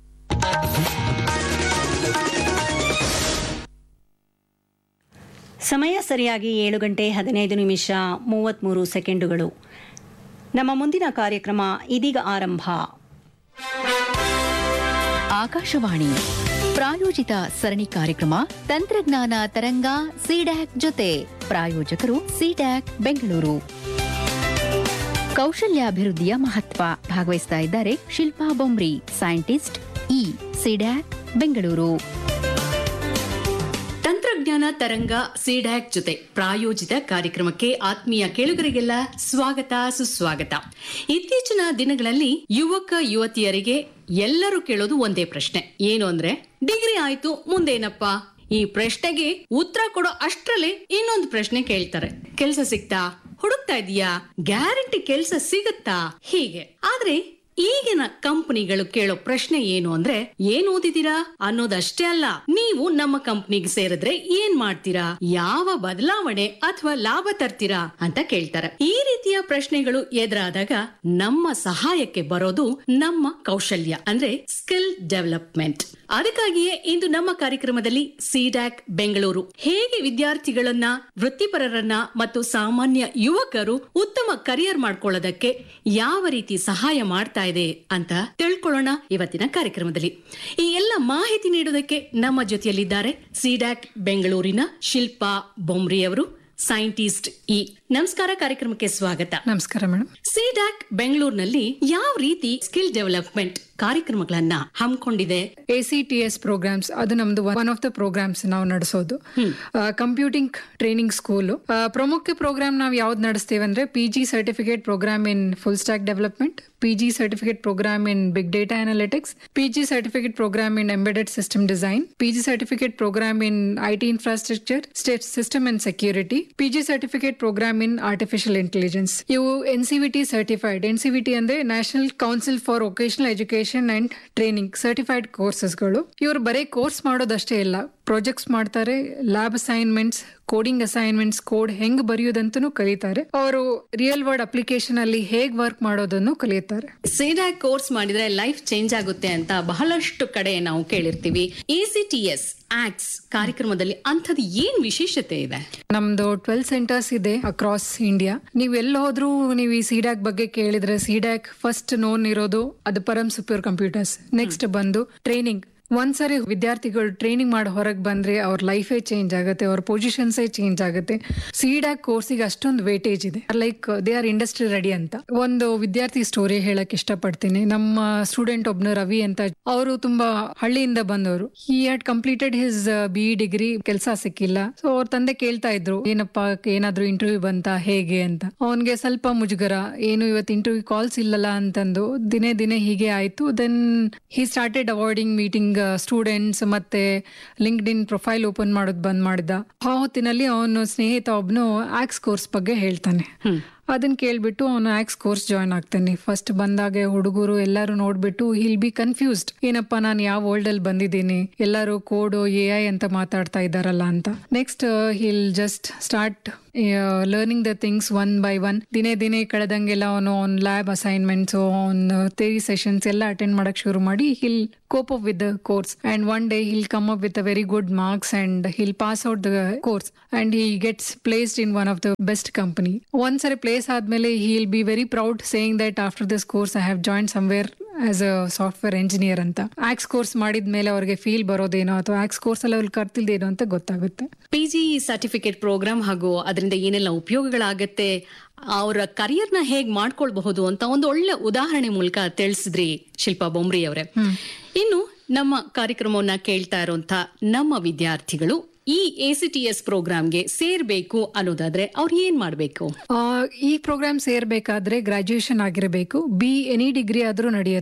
ಸಮಯ ಸರಿಯಾಗಿ ಏಳು ಗಂಟೆ ಹದಿನೈದು ನಿಮಿಷ ಮೂವತ್ತ್ಮೂರು ಸೆಕೆಂಡುಗಳು. ನಮ್ಮ ಮುಂದಿನ ಕಾರ್ಯಕ್ರಮ ಇದೀಗ ಆರಂಭ. ಆಕಾಶವಾಣಿ ಪ್ರಾಯೋಜಿತ ಸರಣಿ ಕಾರ್ಯಕ್ರಮ ತಂತ್ರಜ್ಞಾನ ತರಂಗ ಸಿಡ್ಯಾಕ್ ಜೊತೆ. ಪ್ರಾಯೋಜಕರು ಸಿಡ್ಯಾಕ್ ಬೆಂಗಳೂರು. ಕೌಶಲ್ಯಾಭಿವೃದ್ಧಿಯ ಮಹತ್ವ ಭಾಗವಹಿಸ್ತಾ ಇದ್ದಾರೆ Shilpa Bomri, scientist, E CDAC Bengaluru. ತಂತ್ರಜ್ಞಾನ ತರಂಗ ಸಿಡ್ಯಾಕ್ ಜೊತೆ ಪ್ರಾಯೋಜಿತ ಕಾರ್ಯಕ್ರಮಕ್ಕೆ ಆತ್ಮೀಯ ಕೇಳುಗರಿಗೆಲ್ಲ ಸ್ವಾಗತ ಸುಸ್ವಾಗತ. ಇತ್ತೀಚಿನ ದಿನಗಳಲ್ಲಿ ಯುವಕ ಯುವತಿಯರಿಗೆ ಎಲ್ಲರೂ ಕೇಳೋದು ಒಂದೇ ಪ್ರಶ್ನೆ, ಏನು ಅಂದ್ರೆ ಡಿಗ್ರಿ ಆಯ್ತು ಮುಂದೇನಪ್ಪಾ? ಈ ಪ್ರಶ್ನೆಗೆ ಉತ್ತರ ಕೊಡೋ ಅಷ್ಟ್ರಲ್ಲೇ ಇನ್ನೊಂದು ಪ್ರಶ್ನೆ ಕೇಳ್ತಾರೆ, ಕೆಲ್ಸ ಸಿಗ್ತಾ? ಹುಡುಕ್ತಾ ಇದೀಯಾ? ಗ್ಯಾರಂಟಿ ಕೆಲ್ಸ ಸಿಗತ್ತಾ? ಹೀಗೆ. ಆದ್ರೆ ಈಗಿನ ಕಂಪನಿಗಳು ಕೇಳೋ ಪ್ರಶ್ನೆ ಏನು ಅಂದ್ರೆ, ಏನ್ ಓದಿದೀರಾ ಅನ್ನೋದಷ್ಟೇ ಅಲ್ಲ, ನೀವು ನಮ್ಮ ಕಂಪನಿಗೆ ಸೇರಿದ್ರೆ ಏನ್ ಮಾಡ್ತೀರಾ, ಯಾವ ಬದಲಾವಣೆ ಅಥವಾ ಲಾಭ ತರ್ತೀರಾ ಅಂತ ಕೇಳ್ತಾರೆ. ಈ ರೀತಿಯ ಪ್ರಶ್ನೆಗಳು ಎದುರಾದಾಗ ನಮ್ಮ ಸಹಾಯಕ್ಕೆ ಬರೋದು ನಮ್ಮ ಕೌಶಲ್ಯ ಅಂದ್ರೆ ಸ್ಕಿಲ್ ಡೆವಲಪ್ಮೆಂಟ್. ಅದಕ್ಕಾಗಿಯೇ ಇಂದು ನಮ್ಮ ಕಾರ್ಯಕ್ರಮದಲ್ಲಿ ಸಿಡ್ಯಾಕ್ ಬೆಂಗಳೂರು ಹೇಗೆ ವಿದ್ಯಾರ್ಥಿಗಳನ್ನ, ವೃತ್ತಿಪರರನ್ನ ಮತ್ತು ಸಾಮಾನ್ಯ ಯುವಕರು ಉತ್ತಮ ಕರಿಯರ್ ಮಾಡ್ಕೊಳ್ಳೋದಕ್ಕೆ ಯಾವ ರೀತಿ ಸಹಾಯ ಮಾಡ್ತಾ ಇದೆ ಅಂತ ತಿಳ್ಕೊಳ್ಳೋಣ ಇವತ್ತಿನ ಕಾರ್ಯಕ್ರಮದಲ್ಲಿ. ಈ ಎಲ್ಲ ಮಾಹಿತಿ ನೀಡೋದಕ್ಕೆ ನಮ್ಮ ಜೊತೆಯಲ್ಲಿದ್ದಾರೆ ಸಿಡ್ಯಾಕ್ ಬೆಂಗಳೂರಿನ ಶಿಲ್ಪಾ ಬೊಮ್ರಿ ಅವರು, ಸೈಂಟಿಸ್ಟ್, ಇ. ನಮಸ್ಕಾರ, ಕಾರ್ಯಕ್ರಮಕ್ಕೆ ಸ್ವಾಗತ. ನಮಸ್ಕಾರ ಮೇಡಮ್. ಸಿಡ್ಯಾಕ್ ಬೆಂಗಳೂರಿನಲ್ಲಿ ಯಾವ ರೀತಿ ಸ್ಕಿಲ್ ಡೆವಲಪ್ಮೆಂಟ್ ಕಾರ್ಯಕ್ರಮಗಳನ್ನ ಹಮ್ಮಿಕೊಂಡಿದೆ? A C T S programmes, ಅದು ನಮ್ದು ಒನ್ ಆಫ್ ದ ಪ್ರೋಗ್ರಾಮ್ಸ್ ನಾವು ನಡೆಸೋದು. Computing training school. ಪ್ರಮುಖ ಪ್ರೋಗ್ರಾಮ್ ನಾವು ಯಾವ್ದು ನಡೆಸ್ತೇವೆ ಅಂದ್ರೆ P G certificate program in full stack development, P G certificate program in big data analytics, P G certificate program in embedded system design, P G certificate program in I T infrastructure, state system and security, P G certificate program in artificial intelligence. ಇವು N C V T certified. N C V T ಅಂದ್ರೆ national council for vocational education and training certified ಕೋರ್ಸಸ್ಗಳು. ಇವರು ಬರೀ course ಮಾಡೋದಷ್ಟೇ ಇಲ್ಲ, projects ಮಾಡ್ತಾರೆ, lab assignments, coding assignments, code ಹೆಂಗ್ ಬರೆಯೋದಂತನೂ ಕಲಿತಾರೆ. ಅವರು real world application ಅಲ್ಲಿ ಹೇಗ್ ವರ್ಕ್ ಮಾಡೋದನ್ನು ಕಲಿಯುತ್ತಾರೆ. ಸಿಡ್ಯಾಕ್ ಕೋರ್ಸ್ ಮಾಡಿದ್ರೆ ಲೈಫ್ ಚೇಂಜ್ ಆಗುತ್ತೆ ಅಂತ ಬಹಳಷ್ಟು ಕಡೆ ನಾವು ಕೇಳಿರ್ತೀವಿ. A C T S acts ಕಾರ್ಯಕ್ರಮದಲ್ಲಿ ಅಂಥದ್ದು ಏನ್ ವಿಶೇಷತೆ ಇದೆ? ನಮ್ದು ಟ್ವೆಲ್ ಸೆಂಟರ್ಸ್ ಇದೆ ಅಕ್ರಾಸ್ ಇಂಡಿಯಾ. ನೀವ್ ಎಲ್ಲಿ ಹೋದ್ರು ನೀವು ಈ ಸಿಡ್ಯಾಕ್ ಬಗ್ಗೆ ಕೇಳಿದ್ರೆ, ಸಿಡ್ಯಾಕ್ ಫಸ್ಟ್ ನೋನ್ ಇರೋದು ಅದು ಪರಂ ಸೂಪರ್ ಕಂಪ್ಯೂಟರ್ಸ್. ನೆಕ್ಸ್ಟ್ ಬಂದು ಟ್ರೈನಿಂಗ್. ಒಂದ್ಸರಿ ವಿದ್ಯಾರ್ಥಿಗಳು ಟ್ರೈನಿಂಗ್ ಮಾಡಿ ಹೊರಗೆ ಬಂದ್ರೆ ಅವ್ರ ಲೈಫೇ ಚೇಂಜ್ ಆಗುತ್ತೆ, ಅವ್ರ ಪೊಸಿಷನ್ಸೇ ಚೇಂಜ್ ಆಗುತ್ತೆ. ಸಿಡ್ಯಾಕ್ ಕೋರ್ಸಿಗೆ ಅಷ್ಟೊಂದು ವೇಟೇಜ್ ಇದೆ, like they are industry ready ಅಂತ. ಒಂದು ವಿದ್ಯಾರ್ಥಿ ಸ್ಟೋರಿ ಹೇಳಕ್ ಇಷ್ಟಪಡ್ತೀನಿ. ನಮ್ಮ ಸ್ಟೂಡೆಂಟ್ ಒಬ್ನು ರವಿ ಅಂತ, ಅವರು ತುಂಬಾ ಹಳ್ಳಿಯಿಂದ ಬಂದವರು. He had completed his B degree, ಕೆಲಸ ಸಿಕ್ಕಿಲ್ಲ. ಸೊ ಅವ್ರ ತಂದೆ ಕೇಳ್ತಾ ಇದ್ರು, ಏನಪ್ಪಾ ಏನಾದ್ರು ಇಂಟರ್ವ್ಯೂ ಬಂತ ಹೇಗೆ ಅಂತ. ಅವನ್ಗೆ ಸ್ವಲ್ಪ ಮುಜುಗರ, ಏನು ಇವತ್ತು ಇಂಟರ್ವ್ಯೂ ಕಾಲ್ಸ್ ಇಲ್ಲಲ್ಲ ಅಂತಂದು. ದಿನೇ ದಿನೇ ಹೀಗೆ ಆಯ್ತು. Then he started awarding meeting students, ಮತ್ತೆ ಲಿಂಕ್ಡ್ ಇನ್ ಪ್ರೊಫೈಲ್ ಓಪನ್ ಮಾಡೋದು ಬಂದ್ ಮಾಡಿದ. ಆ ಹೊತ್ತಿನಲ್ಲಿ ಅವನು ಸ್ನೇಹಿತ ಒಬ್ನು ಆಕ್ಸ್ ಕೋರ್ಸ್ ಬಗ್ಗೆ ಹೇಳ್ತಾನೆ. ಅದನ್ನ ಕೇಳ್ಬಿಟ್ಟು ಅವನು ಆಕ್ಸ್ ಕೋರ್ಸ್ ಜಾಯ್ನ್ ಆಗ್ತಾನೆ. ಫಸ್ಟ್ ಬಂದಾಗೆ ಹುಡುಗರು ಎಲ್ಲರೂ ನೋಡ್ಬಿಟ್ಟು ಹಿಲ್ ಬಿ ಕನ್ಫ್ಯೂಸ್ಡ್, ಏನಪ್ಪಾ ನಾನು ಯಾವ ವರ್ಲ್ಡ್ ಅಲ್ಲಿ ಬಂದಿದ್ದೀನಿ, ಎಲ್ಲರೂ ಕೋಡ್ ಎ ಐ ಅಂತ ಮಾತಾಡ್ತಾ ಇದ್ದಾರಲ್ಲ ಅಂತ. Next hill just start learning the things one by one. ದಿನೇ ದಿನೇ ಕಳೆದಂಗೆಲ್ಲ ಅವನು ಅವ್ನ ಲ್ಯಾಬ್ ಅಸೈನ್ಮೆಂಟ್ಸ್, ಅವ್ನ ಥಿಯರಿ ಸೆಷನ್ಸ್ ಎಲ್ಲ ಅಟೆಂಡ್ ಮಾಡಕ್ ಶುರು ಮಾಡಿ hill cope up with the course, and one day he'll come up with a very good marks and he'll pass out the course and he gets placed in one of the best company. Once a place admele he'll be very proud saying that after this course I have joined somewhere as a software engineer ಅಂತ. Axe course ಮಾಡಿದ್ಮೇಲೆ ಅವ್ರಿಗೆ feel ಬರೋದೇನೋ ಅಥವಾ axe course ಅಲ್ಲಿ ಅವ್ರಿಗೆ ಕರ್ತಿಲ್ದೇನೋ ಅಂತ ಗೊತ್ತಾಗುತ್ತೆ. P G certificate program ಹಾಗೂ ಅದರಿಂದ ಏನೆಲ್ಲ ಉಪಯೋಗಗಳಾಗತ್ತೆ, ಅವರ ಕರಿಯರ್ ನ ಹೇಗ್ ಮಾಡ್ಕೊಳ್ಬಹುದು ಅಂತ ಒಂದು ಒಳ್ಳೆ ಉದಾಹರಣೆ ಮೂಲಕ ತಿಳಿಸಿದ್ರಿ ಶಿಲ್ಪಾ ಬೊಮ್ರಿ ಅವರೇ. ಇನ್ನು ನಮ್ಮ ಕಾರ್ಯಕ್ರಮವನ್ನ ಕೇಳ್ತಾ ಇರುವಂತ ನಮ್ಮ ವಿದ್ಯಾರ್ಥಿಗಳು ಈ ಎ ಸಿ ಟಿ ಎಸ್ ಪ್ರೋಗ್ರಾಮ್ಗೆ ಸೇರ್ಬೇಕು ಅನ್ನೋದಾದ್ರೆ ಅವ್ರು ಏನ್ ಮಾಡ್ಬೇಕು? ಈ ಪ್ರೋಗ್ರಾಮ್ ಸೇರ್ಬೇಕಾದ್ರೆ ಗ್ರಾಜುಯೇಷನ್ ಆಗಿರಬೇಕು. ಬಿ ಎನಿ ಡಿಗ್ರಿ ಆದ್ರೂ ನಡೆಯುತ್ತೆ.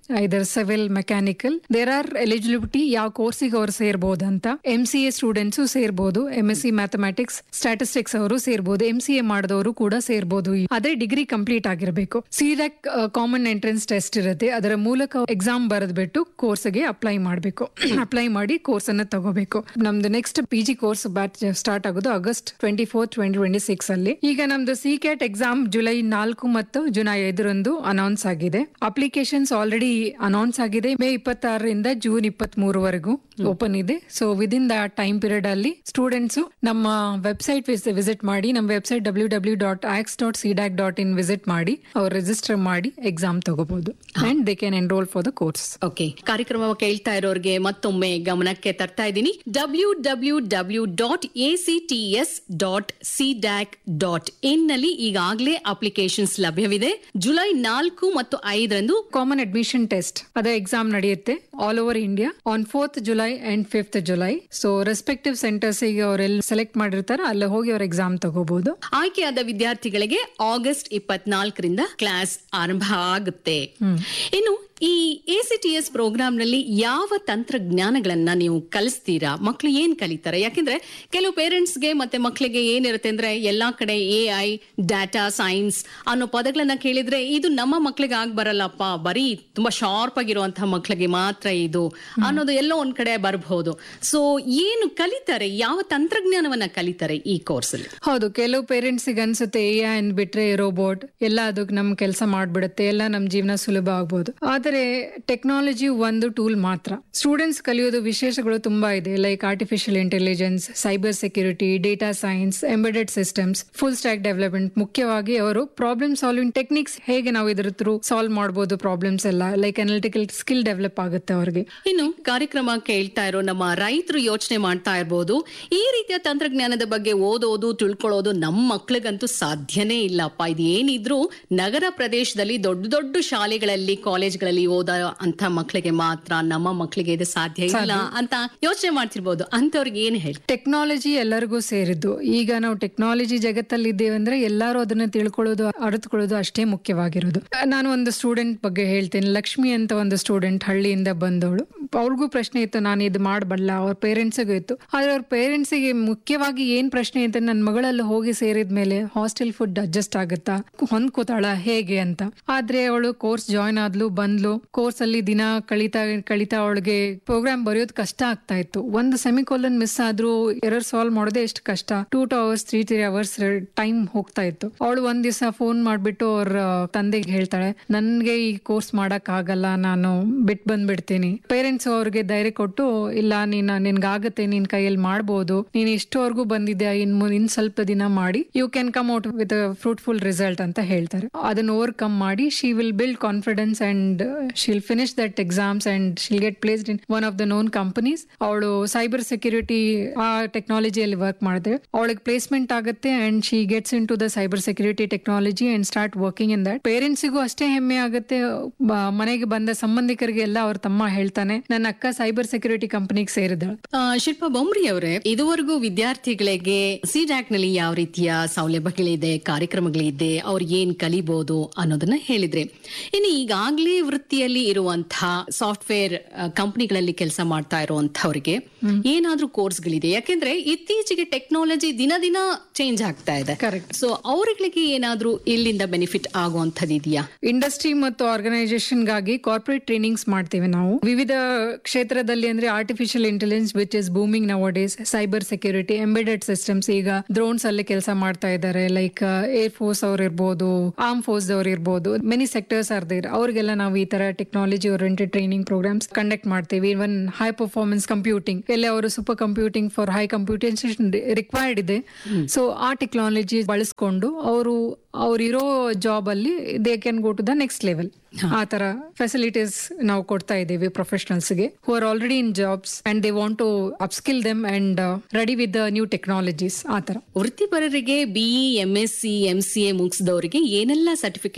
ಐದರ್ civil, mechanical. There are eligibility ಯಾವ ಕೋರ್ಸಿಗೆ ಅವ್ರು ಸೇರ್ಬೋದಂತ. M C A students ಸೇರ್ಬೋದು, M S C mathematics, statistics ಅವರು ಸೇರ್ಬೋದು, ಎಂ ಸಿ ಎ ಮಾಡಿದವರು ಕೂಡ ಸೇರ್ಬೋದು. ಅದೇ ಡಿಗ್ರಿ ಕಂಪ್ಲೀಟ್ ಆಗಿರಬೇಕು. ಸಿಡ್ಯಾಕ್ ಕಾಮನ್ ಎಂಟ್ರೆನ್ಸ್ ಟೆಸ್ಟ್ ಇರುತ್ತೆ, ಅದರ ಮೂಲಕ ಎಕ್ಸಾಮ್ ಬರೆದ್ಬಿಟ್ಟು ಕೋರ್ಸ್ಗೆ ಅಪ್ಲೈ ಮಾಡಬೇಕು. ಅಪ್ಲೈ ಮಾಡಿ ಕೋರ್ಸ್ ಅನ್ನ ತಗೋಬೇಕು. ನಮ್ದು next P G course batch start ಆಗೋದು August twenty four twenty twenty six ಅಲ್ಲಿ. ಈಗ ನಮ್ದು ಸಿ ಕ್ಯಾಟ್ ಎಕ್ಸಾಮ್ ಜುಲೈ ನಾಲ್ಕು ಮತ್ತು ಜುಲೈ ಐದರಂದು ಅನೌನ್ಸ್ ಆಗಿದೆ. ಅಪ್ಲಿಕೇಶನ್ಸ್ ಆಲ್ರೆಡಿ ಅನೌನ್ಸ್ ಆಗಿದೆ. ಮೇ ಇಪ್ಪತ್ತಾರರಿಂದ ಜೂನ್ ಇಪ್ಪತ್ತ್ ಮೂರವರೆಗೂ ಓಪನ್ ಇದೆ. So within the time period ಅಲ್ಲಿ ಸ್ಟೂಡೆಂಟ್ಸ್ ನಮ್ಮ ವೆಬ್ಸೈಟ್ ವಿಸಿಟ್ ಮಾಡಿ, ನಮ್ಮ website W W dot axe dot CDAC dot in visit ಮಾಡಿ ಅವ್ರು ರಿಜಿಸ್ಟರ್ ಮಾಡಿ ಎಕ್ಸಾಮ್ ತಗೋಬಹುದು. And they can enrol for the course. Okay, ಕಾರ್ಯಕ್ರಮ ಕೇಳ್ತಾ ಇರೋರಿಗೆ ಮತ್ತೊಮ್ಮೆ ಗಮನಕ್ಕೆ ತರ್ತಾ ಇದ್ದೀನಿ. W W W dot A C T S dot CDAC dot in ನಲ್ಲಿ ಈಗಾಗಲೇ ಅಪ್ಲಿಕೇಶನ್ಸ್ ಲಭ್ಯವಿದೆ. ಜುಲೈ ನಾಲ್ಕು ಮತ್ತು ಐದರಂದು ಕಾಮನ್ ಅಡ್ಮಿಷನ್ ಟೆಸ್ಟ್ ಅದ ಎಕ್ಸಾಮ್ ನಡೆಯುತ್ತೆ all over India on fourth July and fifth July. So respective centres ಗೆ ಅವರೆಲ್ಲ ಸೆಲೆಕ್ಟ್ ಮಾಡಿರ್ತಾರೆ, ಅಲ್ಲಿ ಹೋಗಿ ಅವ್ರ ಎಕ್ಸಾಮ್ ತಗೋಬಹುದು. ಆಯ್ಕೆಯಾದ ವಿದ್ಯಾರ್ಥಿಗಳಿಗೆ ಆಗಸ್ಟ್ ಇಪ್ಪತ್ನಾಲ್ಕರಿಂದ ಕ್ಲಾಸ್ ಆರಂಭ ಆಗುತ್ತೆ. ಇನ್ನು ಈ A C T S program ನಲ್ಲಿ ಯಾವ ತಂತ್ರಜ್ಞಾನಗಳನ್ನ ನೀವು ಕಲಿಸ್ತೀರಾ? ಮಕ್ಳು ಏನ್ ಕಲಿತಾರೆ? ಯಾಕೆಂದ್ರೆ ಕೆಲವು ಪೇರೆಂಟ್ಸ್ಗೆ ಮತ್ತೆ ಮಕ್ಕಳಿಗೆ ಏನಿರುತ್ತೆ ಅಂದ್ರೆ ಎಲ್ಲಾ ಕಡೆ ಎ ಐ, ಡಾಟಾ ಸೈನ್ಸ್ ಅನ್ನೋ ಪದಗಳನ್ನ ಕೇಳಿದ್ರೆ ಇದು ನಮ್ಮ ಮಕ್ಳಿಗೆ ಆಗ್ ಬರಲ್ಲಪ್ಪ, ಬರೀ ತುಂಬಾ ಶಾರ್ಪ್ ಆಗಿರುವಂತಹ ಮಕ್ಳಿಗೆ ಮಾತ್ರ ಇದು ಅನ್ನೋದು ಎಲ್ಲೋ ಒಂದ್ ಕಡೆ ಬರಬಹುದು. ಸೊ ಏನು ಕಲಿತಾರೆ? ಯಾವ ತಂತ್ರಜ್ಞಾನವನ್ನ ಕಲಿತಾರೆ ಈ ಕೋರ್ಸ್ ಅಲ್ಲಿ? ಹೌದು, ಕೆಲವು ಪೇರೆಂಟ್ಸ್ ಗೆ ಅನ್ಸುತ್ತೆ ಎ ಐ ಅಂದ್ಬಿಟ್ರೆ ರೋಬೋಟ್ ಎಲ್ಲ ಅದಕ್ಕೆ ನಮ್ ಕೆಲಸ ಮಾಡ್ಬಿಡುತ್ತೆ, ಎಲ್ಲ ನಮ್ ಜೀವನ ಸುಲಭ ಆಗ್ಬಹುದು. ಆದರೆ ಟೆಕ್ನಾಲಜಿ ಒಂದು ಟೂಲ್ ಮಾತ್ರ. ಸ್ಟೂಡೆಂಟ್ಸ್ ಕಲಿಯೋದು ವಿಶೇಷಗಳು ತುಂಬಾ ಇದೆ, like artificial intelligence, cyber security, data science, embedded systems, full stack development. ಮುಖ್ಯವಾಗಿ ಅವರು ಪ್ರಾಬ್ಲಮ್ ಸಾಲ್ವಿಂಗ್ ಟೆಕ್ನಿಕ್ಸ್ ಹೇಗೆ ನಾವು ಇದ್ರ ಥ್ರೂ ಸಾಲ್ವ್ ಮಾಡಬಹುದು ಪ್ರಾಬ್ಲಮ್ಸ್ ಎಲ್ಲ, ಲೈಕ್ ಅನಾಲಿಟಿಕಲ್ ಸ್ಕಿಲ್ ಡೆವಲಪ್ ಆಗುತ್ತೆ ಅವ್ರಿಗೆ. ಇನ್ನು ಕಾರ್ಯಕ್ರಮ ಕೇಳ್ತಾ ಇರೋ ನಮ್ಮ ರೈತರು ಯೋಚನೆ ಮಾಡ್ತಾ ಇರಬಹುದು, ಈ ರೀತಿಯ ತಂತ್ರಜ್ಞಾನದ ಬಗ್ಗೆ ಓದೋದು ತಿಳ್ಕೊಳ್ಳೋದು ನಮ್ಮ ಮಕ್ಳಿಗಂತೂ ಸಾಧ್ಯನೇ ಇಲ್ಲಪ್ಪ. ಇದು ಏನಿದ್ರು ನಗರ ಪ್ರದೇಶದಲ್ಲಿ ದೊಡ್ಡ ದೊಡ್ಡ ಶಾಲೆಗಳಲ್ಲಿ, ಕಾಲೇಜ್ಗಳಲ್ಲಿ ಓದ ಅಂತ ಮಕ್ಕಳಿಗೆ ಮಾತ್ರ, ನಮ್ಮ ಮಕ್ಕಳಿಗೆ ಇದು ಸಾಧ್ಯ ಇಲ್ಲ ಅಂತ ಯೋಚನೆ ಮಾಡ್ತಿರ್ಬೋದು. ಅಂತವ್ರಿಗೆ ಏನ್ ಹೇಳಿ? ಟೆಕ್ನಾಲಜಿ ಎಲ್ಲರಿಗೂ ಸೇರಿದ್ದು. ಈಗ ನಾವು ಟೆಕ್ನಾಲಜಿ ಜಗತ್ತಲ್ಲಿ ಇದ್ದೇವೆ ಅಂದ್ರೆ ಎಲ್ಲರೂ ಅದನ್ನ ತಿಳ್ಕೊಳ್ಳೋದು, ಅರಿತುಕೊಳ್ಳೋದು ಅಷ್ಟೇ ಮುಖ್ಯವಾಗಿರೋದು. ನಾನು ಒಂದು ಸ್ಟೂಡೆಂಟ್ ಬಗ್ಗೆ ಹೇಳ್ತೇನೆ. ಲಕ್ಷ್ಮಿ ಅಂತ ಒಂದು ಸ್ಟೂಡೆಂಟ್ ಹಳ್ಳಿಯಿಂದ ಬಂದವಳು. ಅವ್ರಿಗೂ ಪ್ರಶ್ನೆ ಇತ್ತು, ನಾನು ಇದು ಮಾಡಬಲ್ಲ. ಅವ್ರ ಪೇರೆಂಟ್ಸ್ಗೂ ಇತ್ತು. ಆದ್ರೆ ಅವ್ರ ಪೇರೆಂಟ್ಸ್ಗೆ ಮುಖ್ಯವಾಗಿ ಏನ್ ಪ್ರಶ್ನೆ ಇತ್ತು, ನನ್ನ ಮಗಳಲ್ಲಿ ಹೋಗಿ ಸೇರಿದ ಮೇಲೆ ಹಾಸ್ಟೆಲ್ ಫುಡ್ ಅಡ್ಜಸ್ಟ್ ಆಗುತ್ತಾ, ಹೊಂದ್ಕೋತಾಳ ಹೇಗೆ ಅಂತ. ಆದ್ರೆ ಅವಳು ಕೋರ್ಸ್ ಜಾಯ್ನ್ ಆದ್ಲು, ಬಂದ್ಲು. ಕೋರ್ಸ್ ಅಲ್ಲಿ ದಿನ ಕಳಿತಾ ಕಳಿತಾ ಅವಳಿಗೆ ಪ್ರೋಗ್ರಾಮ್ ಬರೆಯೋದು ಕಷ್ಟ ಆಗ್ತಾ ಇತ್ತು. ಒಂದು ಸೆಮಿಕೋಲನ್ ಮಿಸ್ ಆದ್ರೂ ಎರರ್ ಸಾಲ್ವ್ ಮಾಡೋದೇ ಎಷ್ಟು ಕಷ್ಟ. Two two hours three three hours time ಹೋಗ್ತಾ ಇತ್ತು. ಅವಳು ಒಂದ್ ದಿವಸ ಫೋನ್ ಮಾಡ್ಬಿಟ್ಟು ಅವ್ರ ತಂದೆಗೆ ಹೇಳ್ತಾಳೆ, ನನ್ಗೆ ಈ ಕೋರ್ಸ್ ಮಾಡಕ್ ಆಗಲ್ಲ, ನಾನು ಬಿಟ್ ಬಂದ್ಬಿಡ್ತೀನಿ. ಪೇರೆಂಟ್ಸ್ ಅವ್ರಿಗೆ ಧೈರ್ಯ ಕೊಟ್ಟು, ಇಲ್ಲ ನೀನ್ ನಿನ್ಗಾಗತ್ತೆ, ನಿನ್ ಕೈಯಲ್ಲಿ ಮಾಡ್ಬೋದು, ನೀನ್ ಇಷ್ಟವರೆಗೂ ಬಂದಿದ್ಯಾ, ಇನ್ ಇನ್ ಸ್ವಲ್ಪ ದಿನ ಮಾಡಿ you can come out with fruitful result ಅಂತ ಹೇಳ್ತಾರೆ. ಅದನ್ನ ಓವರ್ಕಮ್ ಮಾಡಿ she will build confidence and she'll finish that exams and she'll get placed in one of the known companies. ಅವಳು ಸೈಬರ್ ಸೆಕ್ಯೂರಿಟಿ ಆ ಟೆಕ್ನಾಲಜಿಯಲ್ಲಿ ವರ್ಕ್ ಮಾಡಿದ್ರೆ ಅವಳಿಗೆ ಪ್ಲೇಸ್ಮೆಂಟ್ ಆಗುತ್ತೆ and she gets in to the cyber security technology and start working in that. ಪೇರೆಂಟ್ಸಿಗೂ ಅಷ್ಟೇ ಹೆಮ್ಮೆ ಆಗುತ್ತೆ. ಮನೆಗೆ ಬಂದ ಸಂಬಂಧಿಕರಿಗೆ ಎಲ್ಲ ಅವ್ರ ತಮ್ಮ ಹೇಳ್ತಾನೆ, ನನ್ನ ಅಕ್ಕ ಸೈಬರ್ ಸೆಕ್ಯೂರಿಟಿ ಕಂಪನಿಗೆ ಸೇರಿದಳು. ಶಿಲ್ಪಾ ಬೊಮ್ರಿ ಅವರೇ, ಇದುವರೆಗೂ ವಿದ್ಯಾರ್ಥಿಗಳಿಗೆ ಸಿಡ್ಯಾಕ್ ನಲ್ಲಿ ಯಾವ ರೀತಿಯ ಸೌಲಭ್ಯಗಳಿದೆ, ಕಾರ್ಯಕ್ರಮಗಳಿದೆ, ಅವ್ರಿಗೆ ಏನ್ ಕಲಿಬಹುದು ಅನ್ನೋದನ್ನ ಹೇಳಿದ್ರೆ, ಇನ್ನು ಈಗಾಗಲೇ ವೃತ್ತಿಯಲ್ಲಿ ಇರುವಂತಹ ಸಾಫ್ಟ್ವೇರ್ ಕಂಪನಿಗಳಲ್ಲಿ ಕೆಲಸ ಮಾಡ್ತಾ ಇರುವಂತವರಿಗೆ ಏನಾದ್ರೂ ಕೋರ್ಸ್ಗಳಿದೆ? ಯಾಕೆಂದ್ರೆ ಇತ್ತೀಚೆಗೆ ಟೆಕ್ನಾಲಜಿ ದಿನ ದಿನ ಚೇಂಜ್ ಆಗ್ತಾ ಇದೆ. ಕರೆಕ್ಟ್. ಸೊ ಅವರಿಗೆ ಏನಾದ್ರೂ ಇಲ್ಲಿಂದ ಬೆನಿಫಿಟ್ ಆಗುವಂತದ್ದು ಇದೆಯಾ? ಇಂಡಸ್ಟ್ರಿ ಮತ್ತು ಆರ್ಗನೈಸೇಷನ್ ಗಾಗಿ ಕಾರ್ಪೊರೇಟ್ ಟ್ರೈನಿಂಗ್ಸ್ ಮಾಡ್ತೀವಿ ನಾವು ವಿವಿಧ ಕ್ಷೇತ್ರದಲ್ಲಿ. ಅಂದ್ರೆ artificial intelligence which is booming now days, cyber security, embedded systems. ಈಗ ಡ್ರೋನ್ಸ್ ಅಲ್ಲಿ ಕೆಲಸ ಮಾಡ್ತಾ ಇದ್ದಾರೆ, ಲೈಕ್ ಏರ್ ಫೋರ್ಸ್ ಅವ್ರು ಇರ್ಬೋದು, ಆರ್ಮ್ ಫೋರ್ಸ್ ಅವ್ರು ಇರ್ಬೋದು, ಮೆನಿ ಸೆಕ್ಟರ್ಸ್ ಆರ್ ದೇರ್. ಅವ್ರಿಗೆಲ್ಲ ನಾವು ಈ ತರ technology oriented training programmes conduct ಮಾಡ್ತೀವಿ. ಇವನ್ ಹೈ ಪರ್ಫಾರ್ಮೆನ್ಸ್ ಕಂಪ್ಯೂಟಿಂಗ್ ಎಲ್ಲ ಅವರು super computing for high computation required ಇದೆ. ಸೊ ಆ ಟೆಕ್ನಾಲಜಿ ಬಳಸ್ಕೊಂಡು ಅವರು ಅವ್ರಿರೋ ಜಾಬ್ ಅಲ್ಲಿ they can go to the next level. ಆ ತರ ಫೆಸಿಲಿಟೀಸ್ ನಾವು ಕೊಡ್ತಾ ಇದ್ದೀವಿ ಪ್ರೊಫೆಷನಲ್ಸ್ ಗೆ who are already in jobs and they want to upskill them and ready with the new technologies. ಆ ತರ ವೃತ್ತಿಪರರಿಗೆ BE, M S C, M C A ಮುಗಿಸಿದವರಿಗೆ ಏನೆಲ್ಲ ಸರ್ಟಿಫಿಕೇಟ್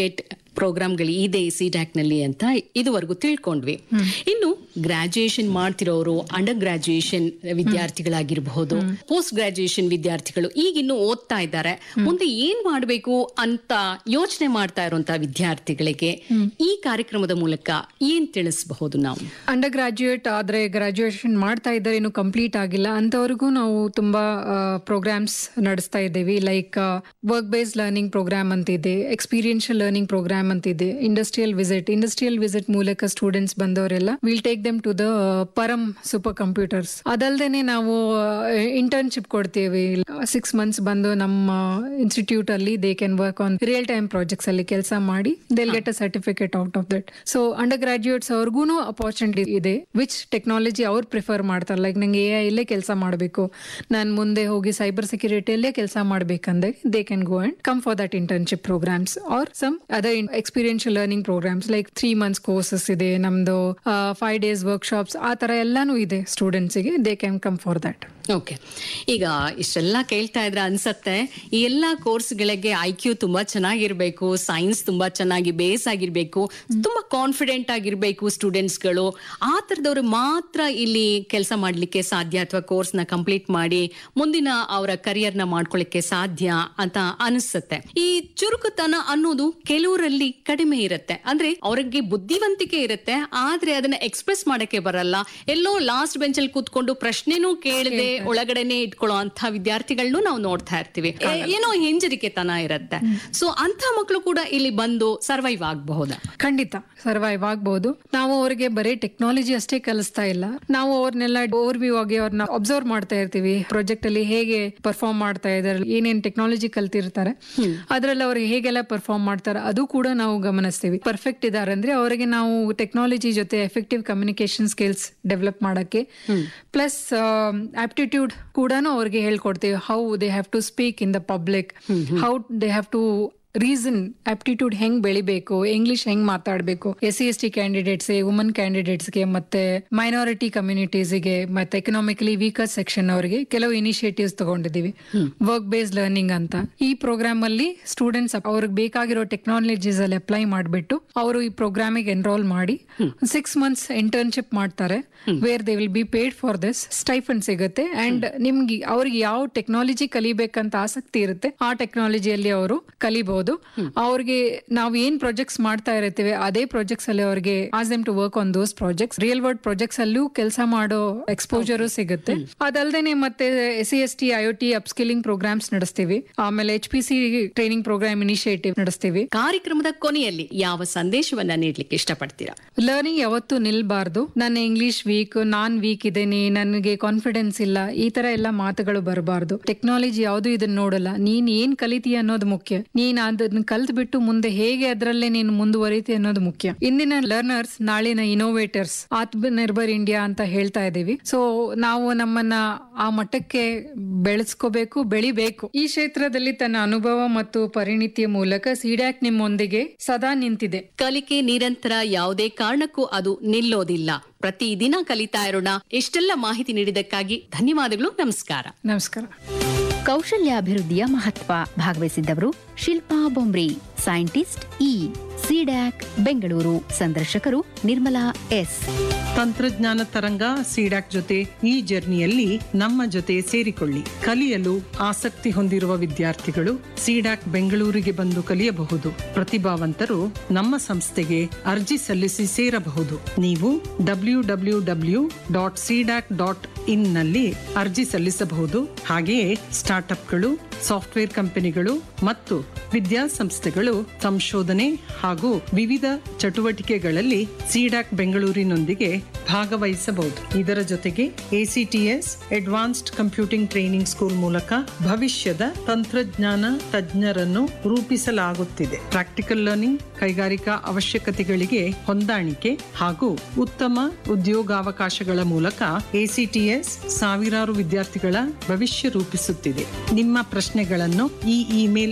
ಪ್ರೋಗ್ರಾಮ್ಗಳು ಇದೆ ಸಿಡ್ಯಾಕ್ ನಲ್ಲಿ ಅಂತ ಇದುವರೆಗೂ ತಿಳ್ಕೊಂಡ್ವಿ. ಇನ್ನು graduation ಮಾಡ್ತಿರೋರು, under graduation ವಿದ್ಯಾರ್ಥಿಗಳಾಗಿರಬಹುದು, post graduation ವಿದ್ಯಾರ್ಥಿಗಳು ಈಗಿನ್ನು ಓದ್ತಾ ಇದ್ದಾರೆ, ಮುಂದೆ ಏನ್ ಮಾಡಬೇಕು ಅಂತ ಯೋಚನೆ ಮಾಡ್ತಾ ಇರುವಂತಹ ವಿದ್ಯಾರ್ಥಿಗಳಿಗೆ ಈ ಕಾರ್ಯಕ್ರಮದ ಮೂಲಕ ಏನ್ ತಿಳಿಸಬಹುದು ನಾವು? ಅಂಡರ್ ಗ್ರಾಜುಯೇಟ್ ಆದ್ರೆ ಗ್ರಾಜುಯೇಷನ್ ಮಾಡ್ತಾ ಇದ್ದಾರೆ, ಇನ್ನು ಕಂಪ್ಲೀಟ್ ಆಗಿಲ್ಲ ಅಂತವ್ರಿಗೂ ನಾವು ತುಂಬಾ ಪ್ರೋಗ್ರಾಮ್ಸ್ ನಡೆಸ್ತಾ ಇದ್ದೇವೆ. Like work based learning program ಅಂತಿದೆ, ಎಕ್ಸ್ಪೀರಿಯನ್ಷಿಯಲ್ ಲರ್ನಿಂಗ್ ಪ್ರೋಗ್ರಾಮ್ ಅಂತಿದೆ, ಇಂಡಸ್ಟ್ರಿಯಲ್ ವಿಸಿಟ್ ಇಂಡಸ್ಟ್ರಿಯಲ್ ವಿಸಿಟ್ ಮೂಲಕ ಸ್ಟೂಡೆಂಟ್ಸ್ ಬಂದವರೆಲ್ಲ will take them to the Param super computers. ಅದಲ್ದೇನೆ ನಾವು ಇಂಟರ್ನ್ಶಿಪ್ ಕೊಡ್ತೀವಿ. ಸಿಕ್ಸ್ ಮಂತ್ಸ್ ಬಂದು ನಮ್ಮ ಇನ್ಸ್ಟಿಟ್ಯೂಟ್ ಅಲ್ಲಿ they can work on real time projects ಅಲ್ಲಿ ಕೆಲಸ ಮಾಡಿ they'll get a certificate out of that. So under graduates ಅವ್ರಿಗೂ ಅಪರ್ಚುನಿಟಿ ಇದೆ, ವಿಚ್ ಟೆಕ್ನಾಲಜಿ ಅವ್ರು ಪ್ರಿಫರ್ ಮಾಡ್ತಾರೆ. ಲೈಕ್ ನಂಗೆ ಎ ಐ ಇಲ್ಲೇ ಕೆಲಸ ಮಾಡಬೇಕು, ನಾನು ಮುಂದೆ ಹೋಗಿ ಸೈಬರ್ ಸೆಕ್ಯೂರಿಟಿಯಲ್ಲೇ ಕೆಲಸ ಮಾಡ್ಬೇಕಂದ್ರೆ they can go and come for that internship programmes R some other experiential learning programmes like three months courses ಇದೆ ನಮ್ದು, ಫೈವ್ ಡೇಸ್ ವರ್ಕ್ಶಾಪ್ಸ್, ಆ ತರ ಎಲ್ಲಾನು ಇದೆ ಸ್ಟೂಡೆಂಟ್ಸ್ಗೆ. They can come for that. Okay, ಈಗ ಇಷ್ಟೆಲ್ಲ ಕೇಳ್ತಾ ಇದ್ರೆ ಅನ್ಸತ್ತೆ ಈ ಎಲ್ಲಾ ಕೋರ್ಸ್ಗಳಿಗೆ ಐ ಕ್ಯೂ ತುಂಬಾ ಚೆನ್ನಾಗಿರ್ಬೇಕು, ಸೈನ್ಸ್ ತುಂಬಾ ಚೆನ್ನಾಗಿ ಬೇಸ್ ಆಗಿರ್ಬೇಕು, ತುಂಬಾ ಕಾನ್ಫಿಡೆಂಟ್ ಆಗಿರ್ಬೇಕು ಸ್ಟೂಡೆಂಟ್ಸ್ಗಳು. ಆ ತರದವ್ರು ಮಾತ್ರ ಇಲ್ಲಿ ಕೆಲಸ ಮಾಡ್ಲಿಕ್ಕೆ ಸಾಧ್ಯ ಅಥವಾ ಕೋರ್ಸ್ ನ ಕಂಪ್ಲೀಟ್ ಮಾಡಿ ಮುಂದಿನ ಅವರ ಕರಿಯರ್ ನ ಮಾಡ್ಕೊಳ್ಳಿಕ್ಕೆ ಸಾಧ್ಯ ಅಂತ ಅನಿಸುತ್ತೆ. ಈ ಚುರುಕುತನ ಅನ್ನೋದು ಕೆಲವರಲ್ಲಿ ಕಡಿಮೆ ಇರುತ್ತೆ. ಅಂದ್ರೆ ಅವ್ರಿಗೆ ಬುದ್ಧಿವಂತಿಕೆ ಇರುತ್ತೆ, ಆದ್ರೆ ಅದನ್ನ ಎಕ್ಸ್ಪ್ರೆಸ್ ಮಾಡಕ್ಕೆ ಬರಲ್ಲ. ಎಲ್ಲೋ ಲಾಸ್ಟ್ ಬೆಂಚ್ ಅಲ್ಲಿ ಕೂತ್ಕೊಂಡು ಪ್ರಶ್ನೆನೂ ಕೇಳದೆ ಒಳಗಡೆನೆ ಇಟ್ಕೊಳ್ಳೋ ಅಂತ ವಿದ್ಯಾರ್ಥಿಗಳನ್ನೂ ನಾವು ನೋಡ್ತಾ ಇರ್ತೀವಿ. ಏನೋ ಹಿಂಜರಿಕೆತನ ಇರುತ್ತೆ. ಸೊ ಅಂತ ಮಕ್ಕಳು ಕೂಡ ಇಲ್ಲಿ ಬಂದು ಸರ್ವೈವ್ ಆಗಬಹುದಾ? ಖಂಡಿತ ಸರ್ವೈವ್ ಆಗಬಹುದು. ನಾವು ಅವ್ರಿಗೆ ಬರೀ ಟೆಕ್ನಾಲಜಿ ಅಷ್ಟೇ ಕಲಿಸ್ತಾ ಇಲ್ಲ, ನಾವು ಅವ್ರನ್ನೆಲ್ಲ ಓವರ್ ವ್ಯೂ ಆಗಿ ಅವ್ರನ್ನ ಅಬ್ಸರ್ವ್ ಮಾಡ್ತಾ ಇರ್ತೀವಿ. ಪ್ರಾಜೆಕ್ಟ್ ಅಲ್ಲಿ ಹೇಗೆ ಪರ್ಫಾರ್ಮ್ ಮಾಡ್ತಾ ಇದಾರೆ, ಏನೇನ್ ಟೆಕ್ನಾಲಜಿ ಕಲ್ತಿರ್ತಾರೆ, ಅದ್ರಲ್ಲಿ ಅವ್ರಿಗೆ ಹೇಗೆಲ್ಲ ಪರ್ಫಾರ್ಮ್ ಮಾಡ್ತಾರೆ ಅದು ಕೂಡ ನಾವು ಗಮನಿಸ್ತೀವಿ. ಪರ್ಫೆಕ್ಟ್ ಇದಾರೆ ಅಂದ್ರೆ ಅವರಿಗೆ ನಾವು ಟೆಕ್ನಾಲಜಿ ಜೊತೆ ಎಫೆಕ್ಟಿವ್ ಕಮ್ಯುನಿಕೇಶನ್ ಸ್ಕಿಲ್ಸ್ ಡೆವಲಪ್ ಮಾಡಕ್ಕೆ ಪ್ಲಸ್ ಆಪ್ಟಿಟ್ಯೂಡ್ ಕೂಡ ಅವ್ರಿಗೆ ಹೇಳ್ಕೊಡ್ತೀವಿ. How they have to speak in the public, how they have to reason, aptitude ಹೆಂಗ್ ಬೆಳಿಬೇಕು, ಇಂಗ್ಲಿಷ್ ಹೆಂಗ್ ಮಾತಾಡಬೇಕು, S C S T candidates, woman ಕ್ಯಾಂಡಿಡೇಟ್ಸ್ಗೆ, ಮತ್ತೆ ಮೈನಾರಿಟಿ ಕಮ್ಯುನಿಟೀಸ್ಗೆ, ಮತ್ತೆ ಎಕನಾಮಿಕಲಿ ವೀಕರ್ ಸೆಕ್ಷನ್ ಅವರಿಗೆ ಕೆಲವು ಇನಿಷಿಯೇಟಿವ್ಸ್ ತಗೊಂಡಿದೀವಿ. ವರ್ಕ್ ಬೇಸ್ಡ್ ಲರ್ನಿಂಗ್ ಅಂತ ಈ ಪ್ರೋಗ್ರಾಮ್ ಅಲ್ಲಿ ಸ್ಟೂಡೆಂಟ್ಸ್ ಅವ್ರಿಗೆ ಬೇಕಾಗಿರೋ ಟೆಕ್ನಾಲಜೀಸ್ ಅಲ್ಲಿ ಅಪ್ಲೈ ಮಾಡಿಬಿಟ್ಟು ಅವರು ಈ ಪ್ರೋಗ್ರಾಮಿಗೆ ಎನ್ರೋಲ್ ಮಾಡಿ ಸಿಕ್ಸ್ ಮಂತ್ಸ್ ಇಂಟರ್ನ್ಶಿಪ್ ಮಾಡ್ತಾರೆ. Where they will be paid for this, stipend ಸಿಗುತ್ತೆ. ಅಂಡ್ ನಿಮ್ಗೆ ಅವ್ರಿಗೆ ಯಾವ ಟೆಕ್ನಾಲಜಿ ಕಲಿಬೇಕಂತ ಆಸಕ್ತಿ ಇರುತ್ತೆ ಆ ಟೆಕ್ನಾಲಜಿಯಲ್ಲಿ ಅವರು ಕಲಿಬಹುದು. ಅವ್ರಿಗೆ ನಾವು ಏನ್ ಪ್ರಾಜೆಕ್ಟ್ಸ್ ಮಾಡ್ತಾ ಇರ್ತೀವಿ ಅದೇ ಪ್ರಾಜೆಕ್ಟ್ಸ್ ಅಲ್ಲಿ ಅವ್ರಿಗೆ as them to work on those projects. Real world projects ಅಲ್ಲೂ ಕೆಲಸ ಮಾಡೋ ಎಕ್ಸ್ಪೋಜರ್ ಸಿಗುತ್ತೆ. ಅದಲ್ದೇನೆ ಮತ್ತೆ S C S T I O T upskilling programmes ನಡೆಸ್ತೀವಿ. ಆಮೇಲೆ H P C training programme initiative ನಡೆಸ್ತೀವಿ. ಕಾರ್ಯಕ್ರಮದ ಕೊನೆಯಲ್ಲಿ ಯಾವ ಸಂದೇಶವನ್ನ ನೀಡಲಿಕ್ಕೆ ಇಷ್ಟಪಡ್ತೀರಾ? ಲರ್ನಿಂಗ್ ಯಾವತ್ತೂ ನಿಲ್ಬಾರ್ದು. ನನ್ನ ಇಂಗ್ಲಿಷ್ ವೀಕ್, ನಾನ್ ವೀಕ್ ಇದ್ದೇನೆ, ನನಗೆ ಕಾನ್ಫಿಡೆನ್ಸ್ ಇಲ್ಲ, ಈ ತರ ಎಲ್ಲ ಮಾತುಗಳು ಬರಬಾರ್ದು. ಟೆಕ್ನಾಲಜಿ ಯಾವುದು ಇದನ್ನ ನೋಡಲ್ಲ, ನೀನ್ ಏನ್ ಕಲಿತೀಯ ಅನ್ನೋದು ಮುಖ್ಯ. ನೀನ್ ಅದನ್ನ ಕಲ್ತ್ ಬಿಟ್ಟು ಮುಂದೆ ಹೇಗೆ ಅದರಲ್ಲೇ ನೀನು ಮುಂದುವರಿತಿ ಅನ್ನೋದು ಮುಖ್ಯ. ಇಂದಿನ ಲರ್ನರ್ಸ್ ನಾಳಿನ ಇನೋವೇಟರ್ಸ್, ಆತ್ಮನಿರ್ಭರ್ ಇಂಡಿಯಾ ಅಂತ ಹೇಳ್ತಾ ಇದೀವಿ. ಸೊ ನಾವು ನಮ್ಮನ್ನ ಆ ಮಟ್ಟಕ್ಕೆ ಬೆಳೆಸ್ಕೋಬೇಕು, ಬೆಳಿಬೇಕು. ಈ ಕ್ಷೇತ್ರದಲ್ಲಿ ತನ್ನ ಅನುಭವ ಮತ್ತು ಪರಿಣಿತಿಯ ಮೂಲಕ ಸಿಡ್ಯಾಕ್ ನಿಮ್ಮೊಂದಿಗೆ ಸದಾ ನಿಂತಿದೆ. ಕಲಿಕೆ ನಿರಂತರ, ಯಾವುದೇ ಕಾರಣಕ್ಕೂ ಅದು ನಿಲ್ಲೋದಿಲ್ಲ. ಪ್ರತಿದಿನ ಕಲಿತಾ ಇರೋಣ. ಇಷ್ಟೆಲ್ಲ ಮಾಹಿತಿ ನೀಡಿದ್ದಕ್ಕಾಗಿ ಧನ್ಯವಾದಗಳು. ನಮಸ್ಕಾರ. ನಮಸ್ಕಾರ. ಕೌಶಲ್ಯಾಭಿವೃದ್ಧಿಯ ಮಹತ್ವ ಭಾಗವಹಿಸಿದ್ದವರು Shilpa Bombri, scientist E, CDAC Bengaluru. ಸಂದರ್ಶಕರು ನಿರ್ಮಲಾ ಎಸ್. ತಂತ್ರಜ್ಞಾನ ತರಂಗ ಸಿಡ್ಯಾಕ್ ಜೊತೆ ಈ ಜರ್ನಿಯಲ್ಲಿ ನಮ್ಮ ಜೊತೆ ಸೇರಿಕೊಳ್ಳಿ. ಕಲಿಯಲು ಆಸಕ್ತಿ ಹೊಂದಿರುವ ವಿದ್ಯಾರ್ಥಿಗಳು ಸಿಡ್ಯಾಕ್ ಬೆಂಗಳೂರಿಗೆ ಬಂದು ಕಲಿಯಬಹುದು. ಪ್ರತಿಭಾವಂತರು ನಮ್ಮ ಸಂಸ್ಥೆಗೆ ಅರ್ಜಿ ಸಲ್ಲಿಸಿ ಸೇರಬಹುದು. ನೀವು W W W dot CDAC dot in ನಲ್ಲಿ ಅರ್ಜಿ ಸಲ್ಲಿಸಬಹುದು. ಹಾಗೆಯೇ ಸ್ಟಾರ್ಟ್ಅಪ್ಗಳು, ಸಾಫ್ಟ್ವೇರ್ ಕಂಪನಿಗಳು ಮತ್ತು ವಿದ್ಯಾಸಂಸ್ಥೆಗಳು ಸಂಶೋಧನೆ ಹಾಗೂ ವಿವಿಧ ಚಟುವಟಿಕೆಗಳಲ್ಲಿ ಸಿಡ್ಯಾಕ್ ಬೆಂಗಳೂರಿನೊಂದಿಗೆ ಭಾಗವಹಿಸಬಹುದು. ಇದರ ಜೊತೆಗೆ ACTS advanced computing training school ಮೂಲಕ ಭವಿಷ್ಯದ ತಂತ್ರಜ್ಞಾನ ತಜ್ಞರನ್ನು ರೂಪಿಸಲಾಗುತ್ತಿದೆ. ಪ್ರಾಕ್ಟಿಕಲ್ ಲರ್ನಿಂಗ್, ಕೈಗಾರಿಕಾ ಅವಶ್ಯಕತೆಗಳಿಗೆ ಹೊಂದಾಣಿಕೆ ಹಾಗೂ ಉತ್ತಮ ಉದ್ಯೋಗಾವಕಾಶಗಳ ಮೂಲಕ ಎಸಿಟಿಎಸ್ ಸಾವಿರಾರು ವಿದ್ಯಾರ್ಥಿಗಳ ಭವಿಷ್ಯ ರೂಪಿಸುತ್ತಿದೆ. ನಿಮ್ಮ ಪ್ರಶ್ನೆಗಳನ್ನು ಈ ಇಮೇಲ್